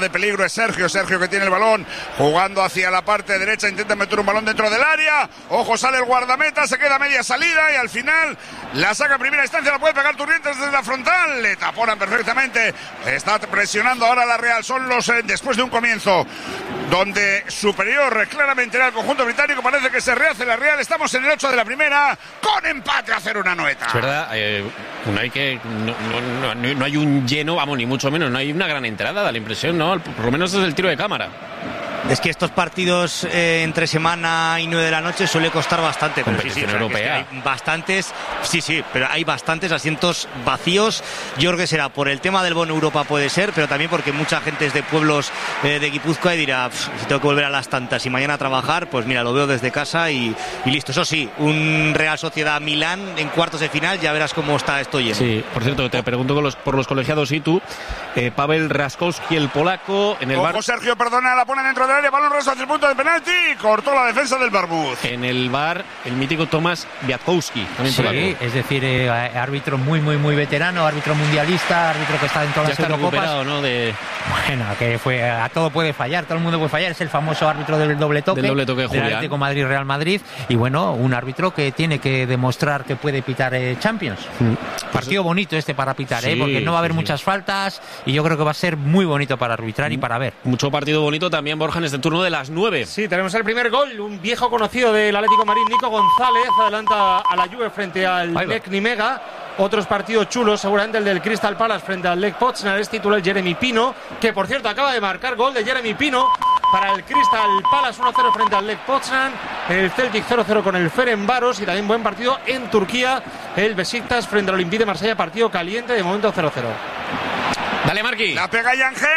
de Sergio. Sergio que tiene el balón jugando hacia la parte derecha, intenta meter un balón dentro del área. Ojo, sale el guardameta, se queda a media salida y al final la saca en primera instancia, la puede pegar Turrientes desde la frontal. Le taponan perfectamente. Está presionando ahora la Real. Son los eh, después de un comienzo donde superior claramente era el conjunto británico. Parece que se rehace la Real. Estamos en el ocho de la primera con empate a cero una noeta. Es verdad, eh, no hay que no, no, no, no hay un lleno, vamos, ni mucho menos, no hay una gran entrada, da la impresión, ¿no? Por lo menos desde el tiro de cámara. Es que estos partidos eh, entre semana y nueve de la noche suele costar bastante. Pero sí, sí, o sea, europea. Es que hay bastantes, sí, sí, pero hay bastantes asientos vacíos. Yo creo que será por el tema del bono Europa, puede ser, pero también porque mucha gente es de pueblos eh, de Guipúzcoa y dirá, si tengo que volver a las tantas y mañana a trabajar, pues mira, lo veo desde casa y, y listo. Eso sí, un Real Sociedad Milán en cuartos de final, ya verás cómo está esto lleno. Sí, por cierto, te pregunto con los, por los colegiados y tú, eh, Pavel Raskowski, el polaco, en el Ojo, bar... Sergio, perdona, la pone dentro del área, balón resto hacia el punto de penalti, cortó la defensa del Barbuz. En el bar, el mítico Tomás Biatkowski, también sí, polaco. es decir, eh, árbitro muy, muy, muy veterano, árbitro mundialista, árbitro que está en todas ya las está Eurocopas. recuperado, ¿no? De... Bueno, que fue a todo puede fallar, todo el mundo puede fallar, es el famoso árbitro del doble toque, del doble toque de del Julián. Atlético Madrid-Real Madrid, y bueno, un árbitro que tiene que demostrar que puede pitar eh, Champions. Mm. Partido bonito este para pitar, sí, eh, porque no va a haber sí, muchas sí. faltas, y yo creo que va a ser muy bonito para arbitrar y para ver. Mucho partido bonito también, Borja, en este turno de las nueve. Sí, tenemos el primer gol, un viejo conocido del Atlético Madrid, Nico González, adelanta a la Juve frente al Lech Nimega. Otros partidos chulos, seguramente el del Crystal Palace frente al Lech Poznan, es titular Jeremy Pino, que por cierto acaba de marcar gol de Jeremy Pino para el Crystal Palace, uno cero frente al Lech Poznan, el Celtic cero cero con el Ferencváros, y también buen partido en Turquía, el Besiktas frente al Olympique de Marsella, partido caliente, de momento cero cero. Dale, Marqui. La pega Yangel,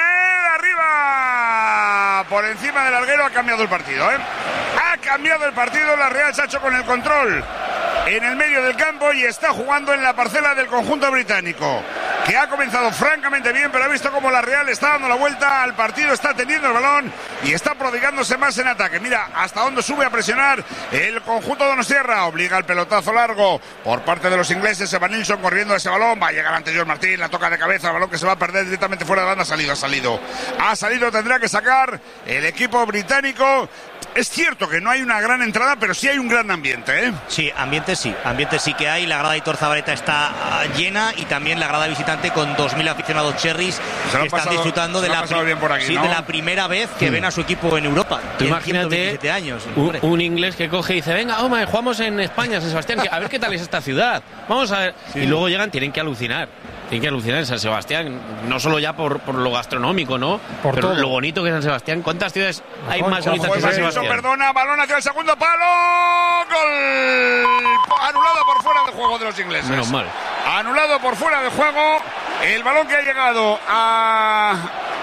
arriba, por encima del larguero, ha cambiado el partido, ¿eh? Ha cambiado el partido, la Real se ha hecho con el control en el medio del campo y está jugando en la parcela del conjunto británico, que ha comenzado francamente bien, pero ha visto como la Real está dando la vuelta al partido, está teniendo el balón y está prodigándose más en ataque. Mira hasta dónde sube a presionar el conjunto donostiarra, obliga el pelotazo largo por parte de los ingleses. Evan Nilsson corriendo ese balón, va a llegar ante George Martín, la toca de cabeza, el balón que se va a perder directamente fuera de banda. Ha salido, ha salido, ha salido, tendrá que sacar el equipo británico. Es cierto que no hay una gran entrada, pero sí hay un gran ambiente, ¿eh? Sí, ambiente sí, ambiente sí que hay. La grada de Aitor Zabaleta está llena y también la grada visitante con dos mil aficionados cherries que están pasado, disfrutando de la, aquí, sí, ¿no? de la primera vez que sí. ven a su equipo en Europa. Tú imagínate años, un, un inglés que coge y dice, venga, Oma, jugamos en España, San Sebastián, a ver qué tal es esta ciudad. Vamos a ver. Sí. Y luego llegan, tienen que alucinar. Tienen que alucinar en San Sebastián, no solo ya por, por lo gastronómico, ¿no? Por pero todo. Lo bonito que es San Sebastián. ¿Cuántas ciudades hay más bonitas que San Sebastián? Perdona, balón hacia el segundo palo. Gol. Anulado por fuera del juego de los ingleses. Menos mal. Anulado por fuera del juego. El balón que ha llegado a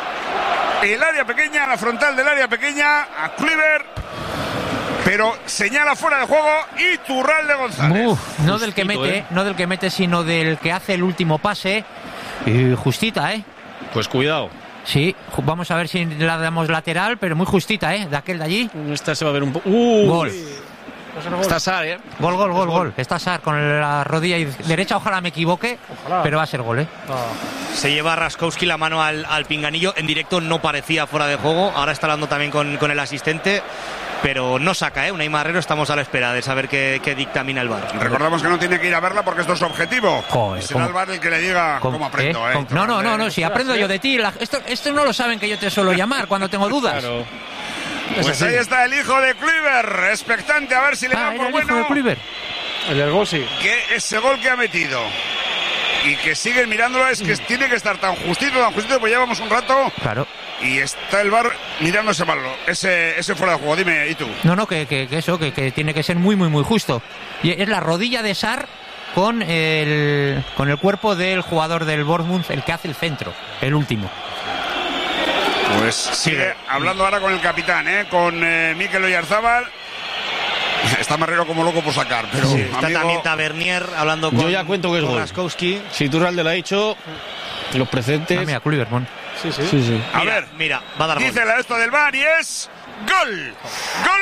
el área pequeña, a la frontal del área pequeña, a Kluivert. Pero señala fuera de juego Iturralde González. Uf, no del que mete, ¿eh? no del que mete, sino del que hace el último pase. Y justita, ¿eh? Pues cuidado. Sí, vamos a ver si la damos lateral, pero muy justita, ¿eh? De aquel de allí. Esta se va a ver un poco. Uh, gol. Está Sar, ¿eh? Gol, gol, gol, gol. Está Sar con la rodilla derecha. Ojalá me equivoque, ojalá. Pero va a ser gol, ¿eh? Oh. Se lleva Raskowski la mano al, al pinganillo. En directo no parecía fuera de juego. Ahora está hablando también con, con el asistente. Pero no saca, ¿eh? Unai Marrero, estamos a la espera de saber qué, qué dictamina el V A R. Recordamos que no tiene que ir a verla porque esto es su objetivo. Joder, será el V A R el que le diga cómo, cómo aprendo, ¿eh? ¿eh? No, no, no, no, si aprendo yo de ti. La, esto, esto no lo saben que yo te suelo llamar cuando tengo dudas. Claro. Pues ahí está el hijo de Kluivert, expectante a ver si le ah, da por el bueno. Hijo de Kluivert. El del gol, sí. Que ese gol que ha metido y que siguen mirándolo es que tiene que estar tan justito, tan justito, pues llevamos un rato. Claro. Y está el V A R mirando ese balón, ese, ese fuera de juego. Dime, ¿y tú? No, no, que, que, que eso, que, que tiene que ser muy, muy, muy justo. Y es la rodilla de Sar con el, con el cuerpo del jugador del Bournemouth, el que hace el centro, el último. Pues sigue hablando ahora con el capitán, ¿eh? Con eh, Mikel Oyarzábal. Está Marrero como loco por sacar, pero sí, está amigo... también Tavernier hablando con Yo ya cuento que es gol. Raskowski. Si Iturralde lo ha dicho, los precedentes. Ah, mira, Kluivert, bon. Sí, sí. sí, sí. A mira, ver, mira, va a dar dice gol. la esto del V A R y es gol. Gol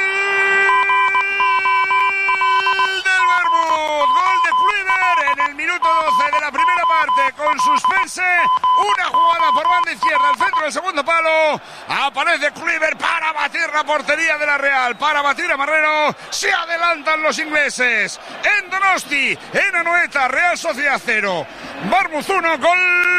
del Bournemouth. Gol de Kluivert en el minuto doce de la primera parte. con suspense. Una jugada por banda izquierda, el centro del segundo palo. Aparece Kluivert para batir la portería de la Real, para batir a Marrero. Se adelantan los ingleses. En Donosti, en Anoeta, Real Sociedad cero. Bournemouth uno, gol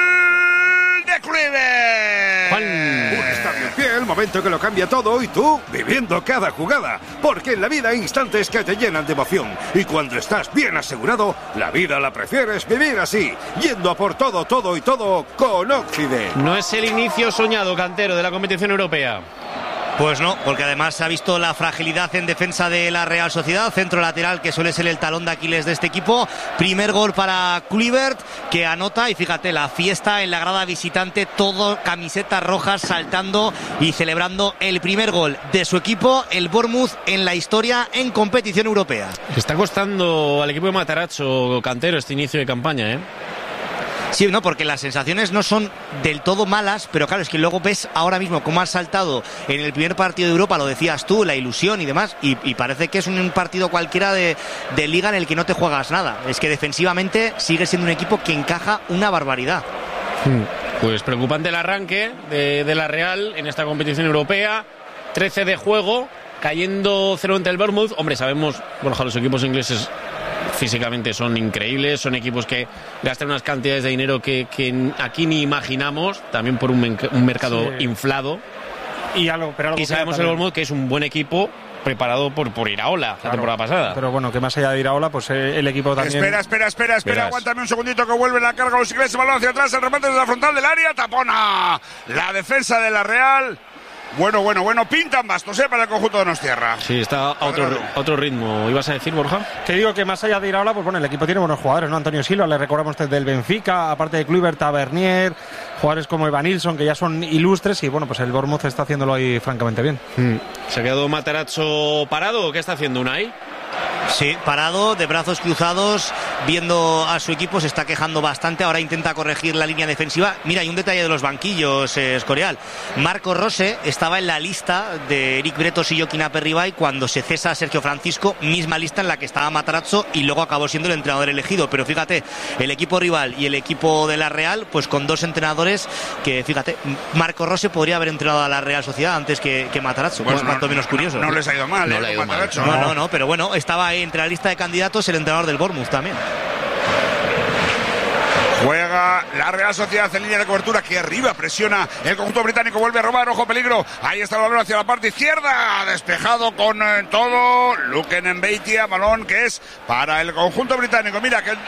de Kluivert. Un estadio en pie, el momento que lo cambia todo, y tú viviendo cada jugada. Porque en la vida hay instantes que te llenan de emoción. Y cuando estás bien asegurado, la vida la prefieres vivir así, yendo a por todo, todo y todo con Occident. No es el inicio soñado, Cantero, de la competición europea. Pues no, porque además se ha visto la fragilidad en defensa de la Real Sociedad, centro lateral que suele ser el talón de Aquiles de este equipo. Primer gol para Kluivert, que anota, y fíjate, la fiesta en la grada visitante, todo camisetas rojas, saltando y celebrando el primer gol de su equipo, el Bournemouth, en la historia en competición europea. Está costando al equipo de Matarazzo, Cantero, este inicio de campaña, ¿eh? Sí, no, porque las sensaciones no son del todo malas, pero claro, es que luego ves ahora mismo cómo has saltado en el primer partido de Europa, lo decías tú, la ilusión y demás, y, y parece que es un partido cualquiera de, de liga en el que no te juegas nada. Es que defensivamente sigue siendo un equipo que encaja una barbaridad. Pues preocupante el arranque de, de la Real en esta competición europea. trece de juego, cayendo cero ante el Bournemouth. Hombre, sabemos, bueno, los equipos ingleses físicamente son increíbles, son equipos que gastan unas cantidades de dinero que, que aquí ni imaginamos, también por un, un mercado sí. inflado. Y, algo, pero algo y sabemos el Bournemouth que es un buen equipo preparado por, por Iraola, claro, la temporada pasada. Pero bueno, que más allá de Iraola, pues eh, el equipo también... Espera, espera, espera, espera, Verás. aguántame un segundito que vuelve la carga los ingleses, balón hacia atrás, el remate desde la frontal del área, tapona la defensa de la Real. Bueno, bueno, bueno, pintan bastos, ¿eh? Para el conjunto de Donostierra. Sí, está a otro, a otro ritmo. ¿Ibas a decir, Borja? Que digo que más allá de Iraola, pues bueno, el equipo tiene buenos jugadores, ¿no? Antonio Silva, le recordamos desde el Benfica, aparte de Kluivert, Tavernier, jugadores como Evanilson, que ya son ilustres, y bueno, pues el Bournemouth está haciéndolo ahí francamente bien. Hmm. ¿Se ha quedado Matarazzo parado o qué está haciendo Unai? Sí, parado, de brazos cruzados, viendo a su equipo, se está quejando bastante, ahora intenta corregir la línea defensiva. Mira, hay un detalle de los banquillos, eh, Escorial. Marco Rose estaba en la lista de Eric Bretos y Joaquín Aperribay cuando se cesa a Sergio Francisco, misma lista en la que estaba Matarazzo y luego acabó siendo el entrenador elegido. Pero fíjate, el equipo rival y el equipo de la Real, pues con dos entrenadores que, fíjate, Marco Rose podría haber entrenado a la Real Sociedad antes que, que Matarazzo, pues no, cuanto menos curioso. No, no les ha ido mal, no eh, le ha ido mal. No, no, no, pero bueno, estaba ahí entre la lista de candidatos el entrenador del Bournemouth también. Juega la Real Sociedad en línea de cobertura, que arriba presiona el conjunto británico, vuelve a robar, ojo peligro, ahí está el balón hacia la parte izquierda, despejado con eh, todo, Luken Mbeitia, balón que es para el conjunto británico. Mira que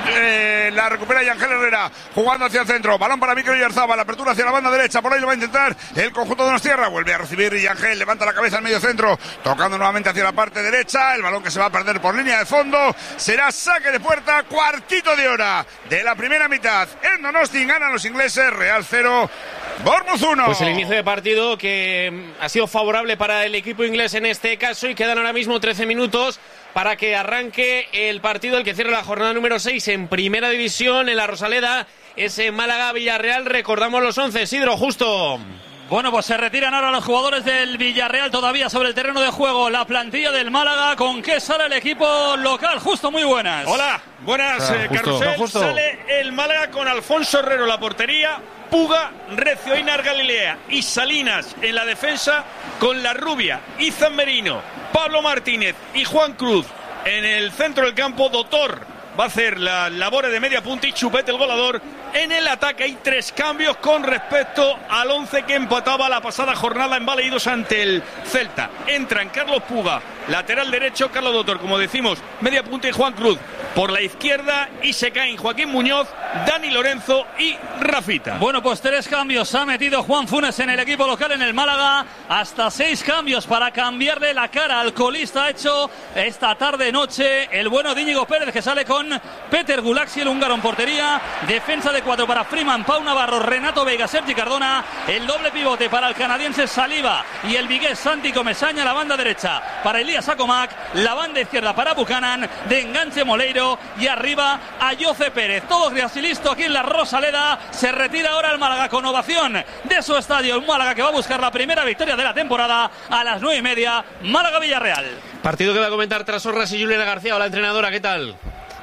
eh, la recupera Yangel Herrera, jugando hacia el centro, balón para Mikel Oyarzabal, la apertura hacia la banda derecha, por ahí lo va a intentar el conjunto de Donostierra, vuelve a recibir Yangel, levanta la cabeza al medio centro, tocando nuevamente hacia la parte derecha, el balón que se va a perder por línea de fondo, será saque de puerta, cuartito de hora de la primera mitad. En Donosti ganan los ingleses, Real cero, Bournemouth uno. Pues el inicio de partido que ha sido favorable para el equipo inglés en este caso, y quedan ahora mismo trece minutos para que arranque el partido, el que cierra la jornada número seis en Primera División en la Rosaleda. Ese Málaga-Villarreal, recordamos los once, Isidro, justo. Bueno, pues se retiran ahora los jugadores del Villarreal todavía sobre el terreno de juego. La plantilla del Málaga, ¿con qué sale el equipo local? Justo, muy buenas. Hola, buenas, ah, eh, justo, Carrusel. justo. Sale el Málaga con Alfonso Herrero en la portería, Puga, Recio, Einar Galilea y Salinas en la defensa, con La Rubia, Izan Merino, Pablo Martínez y Juan Cruz en el centro del campo. Doctor va a hacer la labor de media punta y Chupete el goleador. En el ataque hay tres cambios con respecto al once que empataba la pasada jornada en Balaídos ante el Celta. Entran Carlos Puga, lateral derecho, Carlos Doctor, como decimos, media punta, y Juan Cruz por la izquierda, y se caen Joaquín Muñoz, Dani Lorenzo y Rafita. Bueno, pues tres cambios ha metido Juan Funes en el equipo local en el Málaga, hasta seis cambios para cambiarle la cara al colista. Ha hecho esta tarde noche el bueno de Íñigo Pérez, que sale con Peter Gulaxi, el húngaro, en portería, defensa de cuatro para Freeman, Pau Navarro, Renato Vega, Sergi Cardona, el doble pivote para el canadiense Saliba y el vigués Santi Comesaña, la banda derecha para Elías Acomac, la banda izquierda para Buchanan, de enganche Moleiro, y arriba a Jose Pérez. Todo casi listo aquí en la Rosaleda. Se retira ahora el Málaga con ovación de su estadio, el Málaga que va a buscar la primera victoria de la temporada a las nueve y media, Málaga-Villarreal. Partido que va a comentar Trasorras y Juliana García. Hola, entrenadora, ¿qué tal?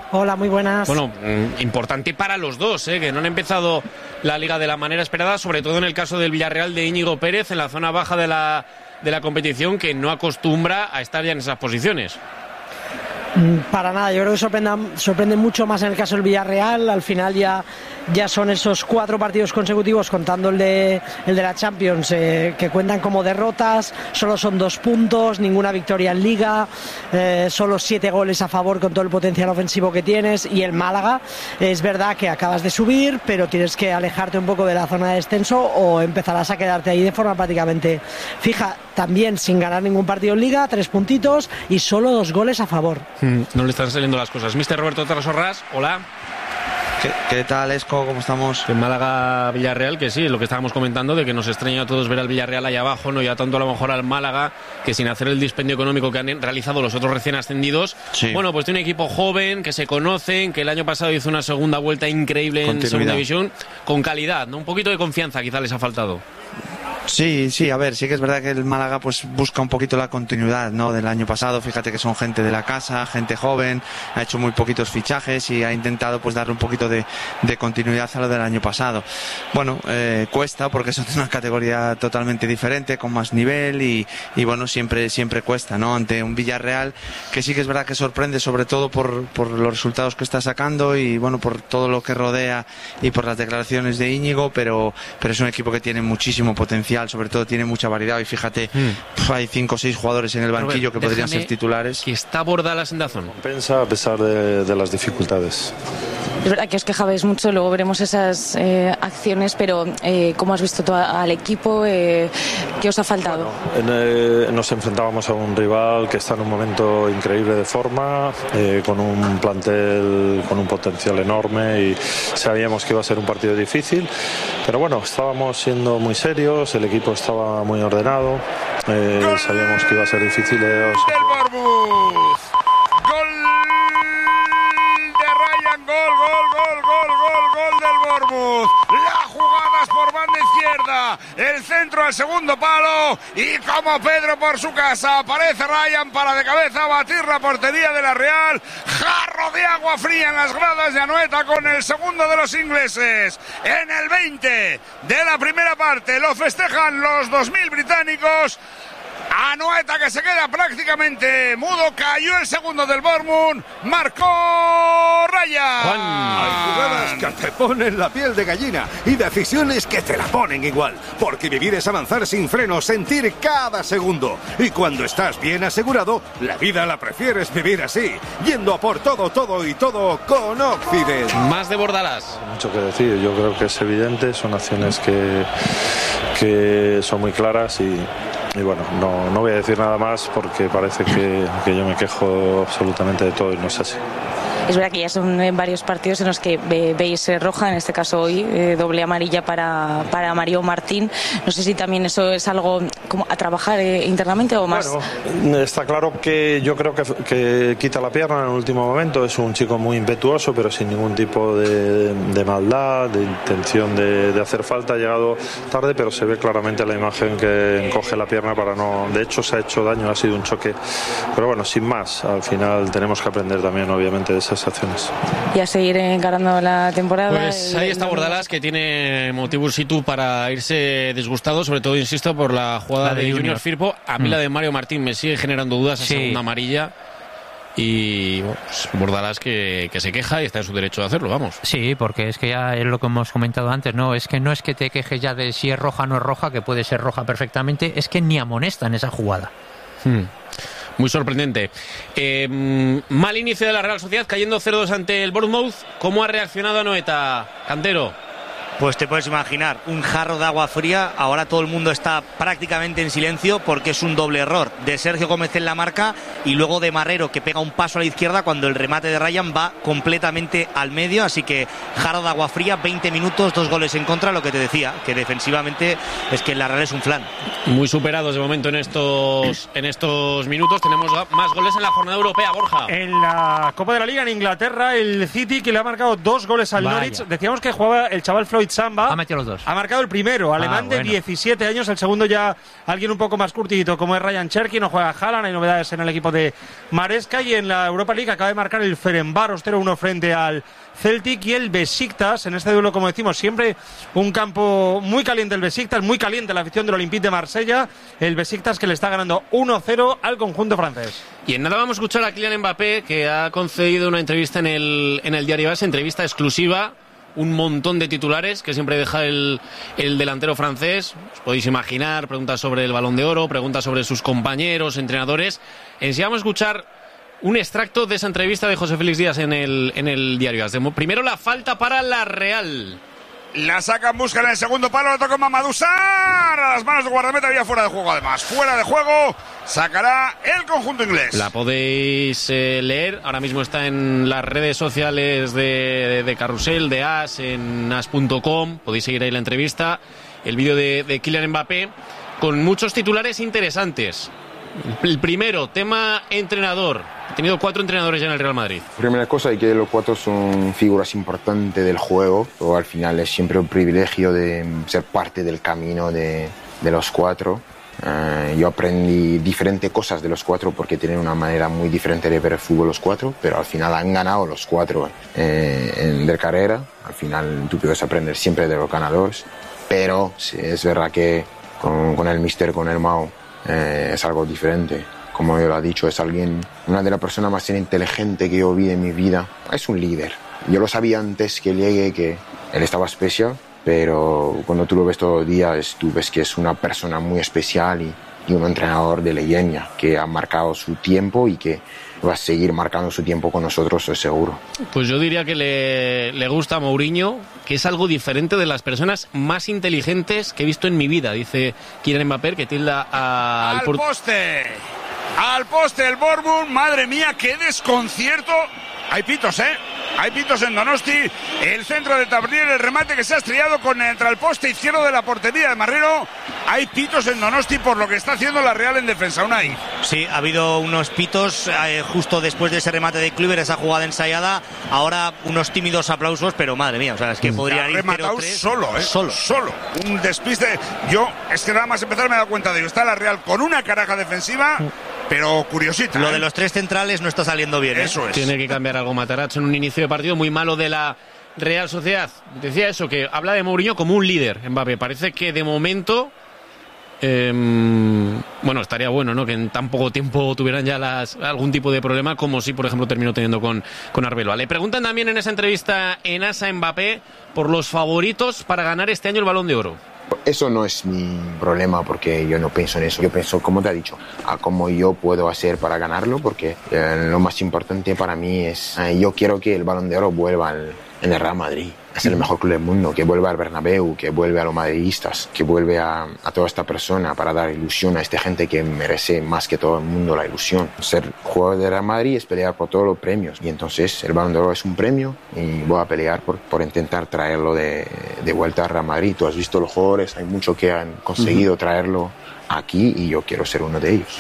Hola, muy buenas. Bueno, importante para los dos, ¿eh? Que no han empezado la Liga de la manera esperada, sobre todo en el caso del Villarreal de Íñigo Pérez, en la zona baja de la, de la competición, que no acostumbra a estar ya en esas posiciones. Para nada, yo creo que sorprende, sorprende mucho más en el caso del Villarreal. Al final ya, ya son esos cuatro partidos consecutivos, contando el de, el de la Champions, eh, que cuentan como derrotas. Solo son dos puntos, ninguna victoria en Liga, eh, solo siete goles a favor con todo el potencial ofensivo que tienes. Y el Málaga, es verdad que acabas de subir, pero tienes que alejarte un poco de la zona de descenso o empezarás a quedarte ahí de forma prácticamente fija. También sin ganar ningún partido en Liga, tres puntitos y solo dos goles a favor. No le están saliendo las cosas. mister Roberto Trasorras, hola. ¿Qué, ¿Qué tal, Esco? ¿Cómo estamos? En Málaga-Villarreal, que sí, lo que estábamos comentando, de que nos extraña a todos ver al Villarreal ahí abajo, no ya tanto a lo mejor al Málaga, que sin hacer el dispendio económico que han realizado los otros recién ascendidos, sí. Bueno, pues tiene un equipo joven, que se conocen, que el año pasado hizo una segunda vuelta increíble en segunda división, con calidad, ¿no? Un poquito de confianza quizá les ha faltado. Sí, sí, a ver, sí que es verdad que el Málaga pues busca un poquito la continuidad, ¿no? Del año pasado. Fíjate que son gente de la casa, gente joven, ha hecho muy poquitos fichajes y ha intentado pues darle un poquito de, de continuidad a lo del año pasado. Bueno, eh, cuesta porque son de una categoría totalmente diferente, con más nivel y, y bueno, siempre, siempre cuesta, ¿no? Ante un Villarreal que sí que es verdad que sorprende, sobre todo por, por los resultados que está sacando y bueno, por todo lo que rodea y por las declaraciones de Íñigo, pero, pero es un equipo que tiene muchísimo potencial. Sobre todo tiene mucha variedad y fíjate, mm. hay cinco o seis jugadores en el banquillo que podrían ser titulares. Que está Bordalas en Dazón. Compensa a pesar de, de las dificultades. Es verdad que os quejabais mucho, luego veremos esas eh, acciones, pero eh, ¿cómo has visto tú al equipo? Eh, ¿Qué os ha faltado? Bueno, en, eh, nos enfrentábamos a un rival que está en un momento increíble de forma, eh, con un plantel con un potencial enorme y sabíamos que iba a ser un partido difícil, pero bueno, estábamos siendo muy serios, el equipo estaba muy ordenado, eh, sabíamos que iba a ser difícil. Eh, os... Gol, gol, gol, gol, gol, gol del Bournemouth. La jugada es por banda izquierda. El centro al segundo palo. Y como Pedro por su casa, aparece Ryan para de cabeza batir la portería de la Real. Jarro de agua fría en las gradas de Anoeta con el segundo de los ingleses. En el veinte de la primera parte lo festejan los dos mil británicos. Anoeta, que se queda prácticamente mudo, cayó el segundo del Bournemouth, marcó Raya. Juan. Hay jugadas que te ponen la piel de gallina y decisiones que te la ponen igual, porque vivir es avanzar sin freno, sentir cada segundo, y cuando estás bien asegurado, la vida la prefieres vivir así, yendo a por todo, todo y todo con Occident. Más de Bordalas. Mucho que decir, yo creo que es evidente, son acciones que, que son muy claras y Y bueno, no, no voy a decir nada más porque parece que, que yo me quejo absolutamente de todo y no es así. Es verdad que ya son varios partidos en los que ve, veis eh, roja, en este caso hoy, eh, doble amarilla para, para Mario Martín. No sé si también eso es algo como a trabajar eh, internamente o más. Bueno, está claro que yo creo que, que quita la pierna en el último momento. Es un chico muy impetuoso, pero sin ningún tipo de, de maldad, de intención de, de hacer falta. Ha llegado tarde, pero se ve claramente la imagen que encoge la pierna para no... De hecho, se ha hecho daño, ha sido un choque. Pero bueno, sin más, al final tenemos que aprender también, obviamente, de esas acciones. Y a seguir encarando la temporada. Pues ahí está Bordalas, que tiene motivos situ para irse disgustado, sobre todo, insisto, por la jugada la de, de Junior. Junior Firpo. A mí mm. la de Mario Martín me sigue generando dudas, esa sí. segunda amarilla. Y bueno, pues Bordalas que, que se queja y está en su derecho de hacerlo, vamos. Sí, porque es que ya es lo que hemos comentado antes, no es que no es que te quejes ya de si es roja o no es roja, que puede ser roja perfectamente, es que ni amonesta en esa jugada. Hmm. Muy sorprendente. Eh, mal inicio de la Real Sociedad, cayendo cero dos ante el Bournemouth. ¿Cómo ha reaccionado Anoeta, Cantero? Pues te puedes imaginar, un jarro de agua fría. Ahora todo el mundo está prácticamente en silencio porque es un doble error de Sergio Gómez en la marca y luego de Marrero, que pega un paso a la izquierda cuando el remate de Ryan va completamente al medio. Así que jarro de agua fría, veinte minutos, dos goles en contra. Lo que te decía, que defensivamente es que la Real es un flan. Muy superados de momento en estos, en estos minutos. Tenemos más goles en la jornada europea, Borja. En la Copa de la Liga en Inglaterra, el City, que le ha marcado dos goles al Vaya. Norwich. Decíamos que jugaba el chaval Floyd Mohamed Samba. Ha metido los dos. Ha marcado el primero, alemán Ah, bueno. de diecisiete años. El segundo ya alguien un poco más curtidito, como es Ryan Cherky. No juega Haaland, hay novedades en el equipo de Maresca. Y en la Europa League acaba de marcar el Ferencváros cero uno frente al Celtic y el Besiktas. En este duelo, como decimos, siempre un campo muy caliente el Besiktas, muy caliente la afición del Olympique de Marsella. El Besiktas que le está ganando uno cero al conjunto francés. Y en nada vamos a escuchar a Kylian Mbappé, que ha concedido una entrevista en el, en el Diario AS, entrevista exclusiva, un montón de titulares que siempre deja el, el delantero francés. Os podéis imaginar, preguntas sobre el Balón de Oro, preguntas sobre sus compañeros, entrenadores. En sí vamos a escuchar un extracto de esa entrevista de José Félix Díaz en el, en el Diario AS. Primero la falta para la Real. La saca en busca en el segundo palo, la toca Mamadou Sarr a las manos de guardameta, había fuera de juego además. Fuera de juego, sacará el conjunto inglés. La podéis eh, leer, ahora mismo está en las redes sociales de, de, de Carrusel, de As, en as punto com, podéis seguir ahí la entrevista, el vídeo de, de Kylian Mbappé, con muchos titulares interesantes. El primero, tema entrenador. Ha tenido cuatro entrenadores ya en el Real Madrid. Primera cosa es que los cuatro son figuras importantes del juego. Pero al final es siempre un privilegio de ser parte del camino de, de los cuatro. Uh, yo aprendí diferentes cosas de los cuatro porque tienen una manera muy diferente de ver el fútbol los cuatro, pero al final han ganado los cuatro eh, en de carrera. Al final tú puedes aprender siempre de los ganadores, pero sí, es verdad que con, con el míster, con el Mao, Eh, es algo diferente. Como yo lo he dicho, es alguien, una de las personas más inteligentes que yo vi en mi vida. Es un líder. Yo lo sabía antes que llegue que él estaba especial, pero cuando tú lo ves todos los días, tú ves que es una persona muy especial y, y un entrenador de leyenda que ha marcado su tiempo y que va a seguir marcando su tiempo con nosotros, estoy seguro. Pues yo diría que le, le gusta a Mourinho, que es algo diferente de las personas más inteligentes que he visto en mi vida, dice Kylian Mbappé, que tilda a, al, al poste, al poste el Bournemouth, madre mía, qué desconcierto. Hay pitos, ¿eh? Hay pitos en Donosti. El centro de Tabriel, el remate que se ha estrellado contra el poste izquierdo de la portería de Marrero. Hay pitos en Donosti por lo que está haciendo la Real en defensa. Unai. Sí, ha habido unos pitos eh, justo después de ese remate de Kluivert, esa jugada ensayada. Ahora unos tímidos aplausos, pero madre mía, o sea, es que podrían ir rematado cero tres. solo, ¿eh? Solo. Solo. Un despiste. Yo, es que nada más empezar me he dado cuenta de ello. Está la Real con una caraja defensiva, pero curiosita. Lo ¿eh? de los tres centrales no está saliendo bien, ¿eh? Eso es. Tiene que cambiar algo Matarazzo en un inicio de partido muy malo de la Real Sociedad. Decía eso, que habla de Mourinho como un líder, Mbappé. Parece que de momento, eh, bueno, estaría bueno, ¿no?, que en tan poco tiempo tuvieran ya las, algún tipo de problema, como si, por ejemplo, terminó teniendo con, con Arbeloa. Le preguntan también en esa entrevista en AS a Mbappé por los favoritos para ganar este año el Balón de Oro. Eso no es mi problema porque yo no pienso en eso. Yo pienso, como te he dicho, a cómo yo puedo hacer para ganarlo, porque eh, lo más importante para mí es, eh, yo quiero que el Balón de Oro vuelva al, en el Real Madrid. Es el mejor club del mundo, que vuelva al Bernabéu, que vuelva a los madridistas, que vuelve a, a toda esta persona para dar ilusión a esta gente que merece más que todo el mundo la ilusión. Ser jugador de Real Madrid es pelear por todos los premios y entonces el Balón de Oro es un premio y voy a pelear por, por intentar traerlo de, de vuelta a Real Madrid. Tú has visto los jugadores, hay muchos que han conseguido uh-huh. traerlo aquí y yo quiero ser uno de ellos.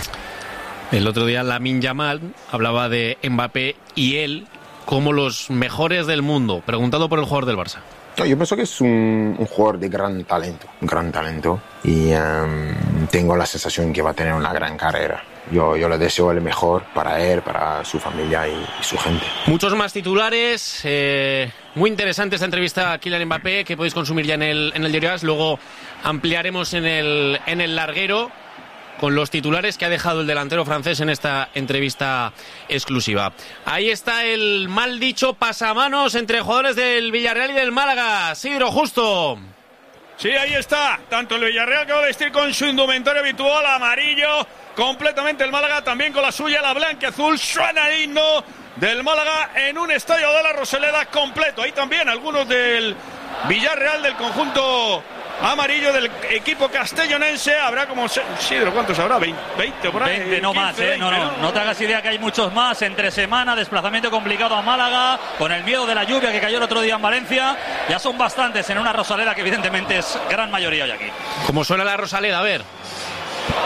El otro día Lamine Yamal hablaba de Mbappé y él como los mejores del mundo, preguntado por el jugador del Barça. No, yo pienso que es un, un jugador de gran talento, un gran talento y um, tengo la sensación que va a tener una gran carrera. Yo, yo le deseo el mejor para él, para su familia y, y su gente. Muchos más titulares, eh, muy interesante esta entrevista a Kylian Mbappé que podéis consumir ya en el, en el Diario AS, luego ampliaremos en el, en el larguero con los titulares que ha dejado el delantero francés en esta entrevista exclusiva. Ahí está el mal dicho pasamanos entre jugadores del Villarreal y del Málaga. Sidro, justo. Sí, ahí está. Tanto el Villarreal, que va a vestir con su indumentaria habitual, amarillo, completamente el Málaga, también con la suya, la blanca-azul. Suena el himno del Málaga en un estadio de la Rosaleda completo. Ahí también algunos del Villarreal, del conjunto amarillo del equipo castellonense. Habrá como Sidro, ¿cuántos habrá? veinte por ahí. veinte, no quince, más, ¿eh? veinte, no, no, no, no te hagas idea que hay muchos más. Entre semana, desplazamiento complicado a Málaga, con el miedo de la lluvia que cayó el otro día en Valencia. Ya son bastantes en una Rosaleda que evidentemente es gran mayoría hoy aquí. ¿Cómo suena la Rosaleda? A ver.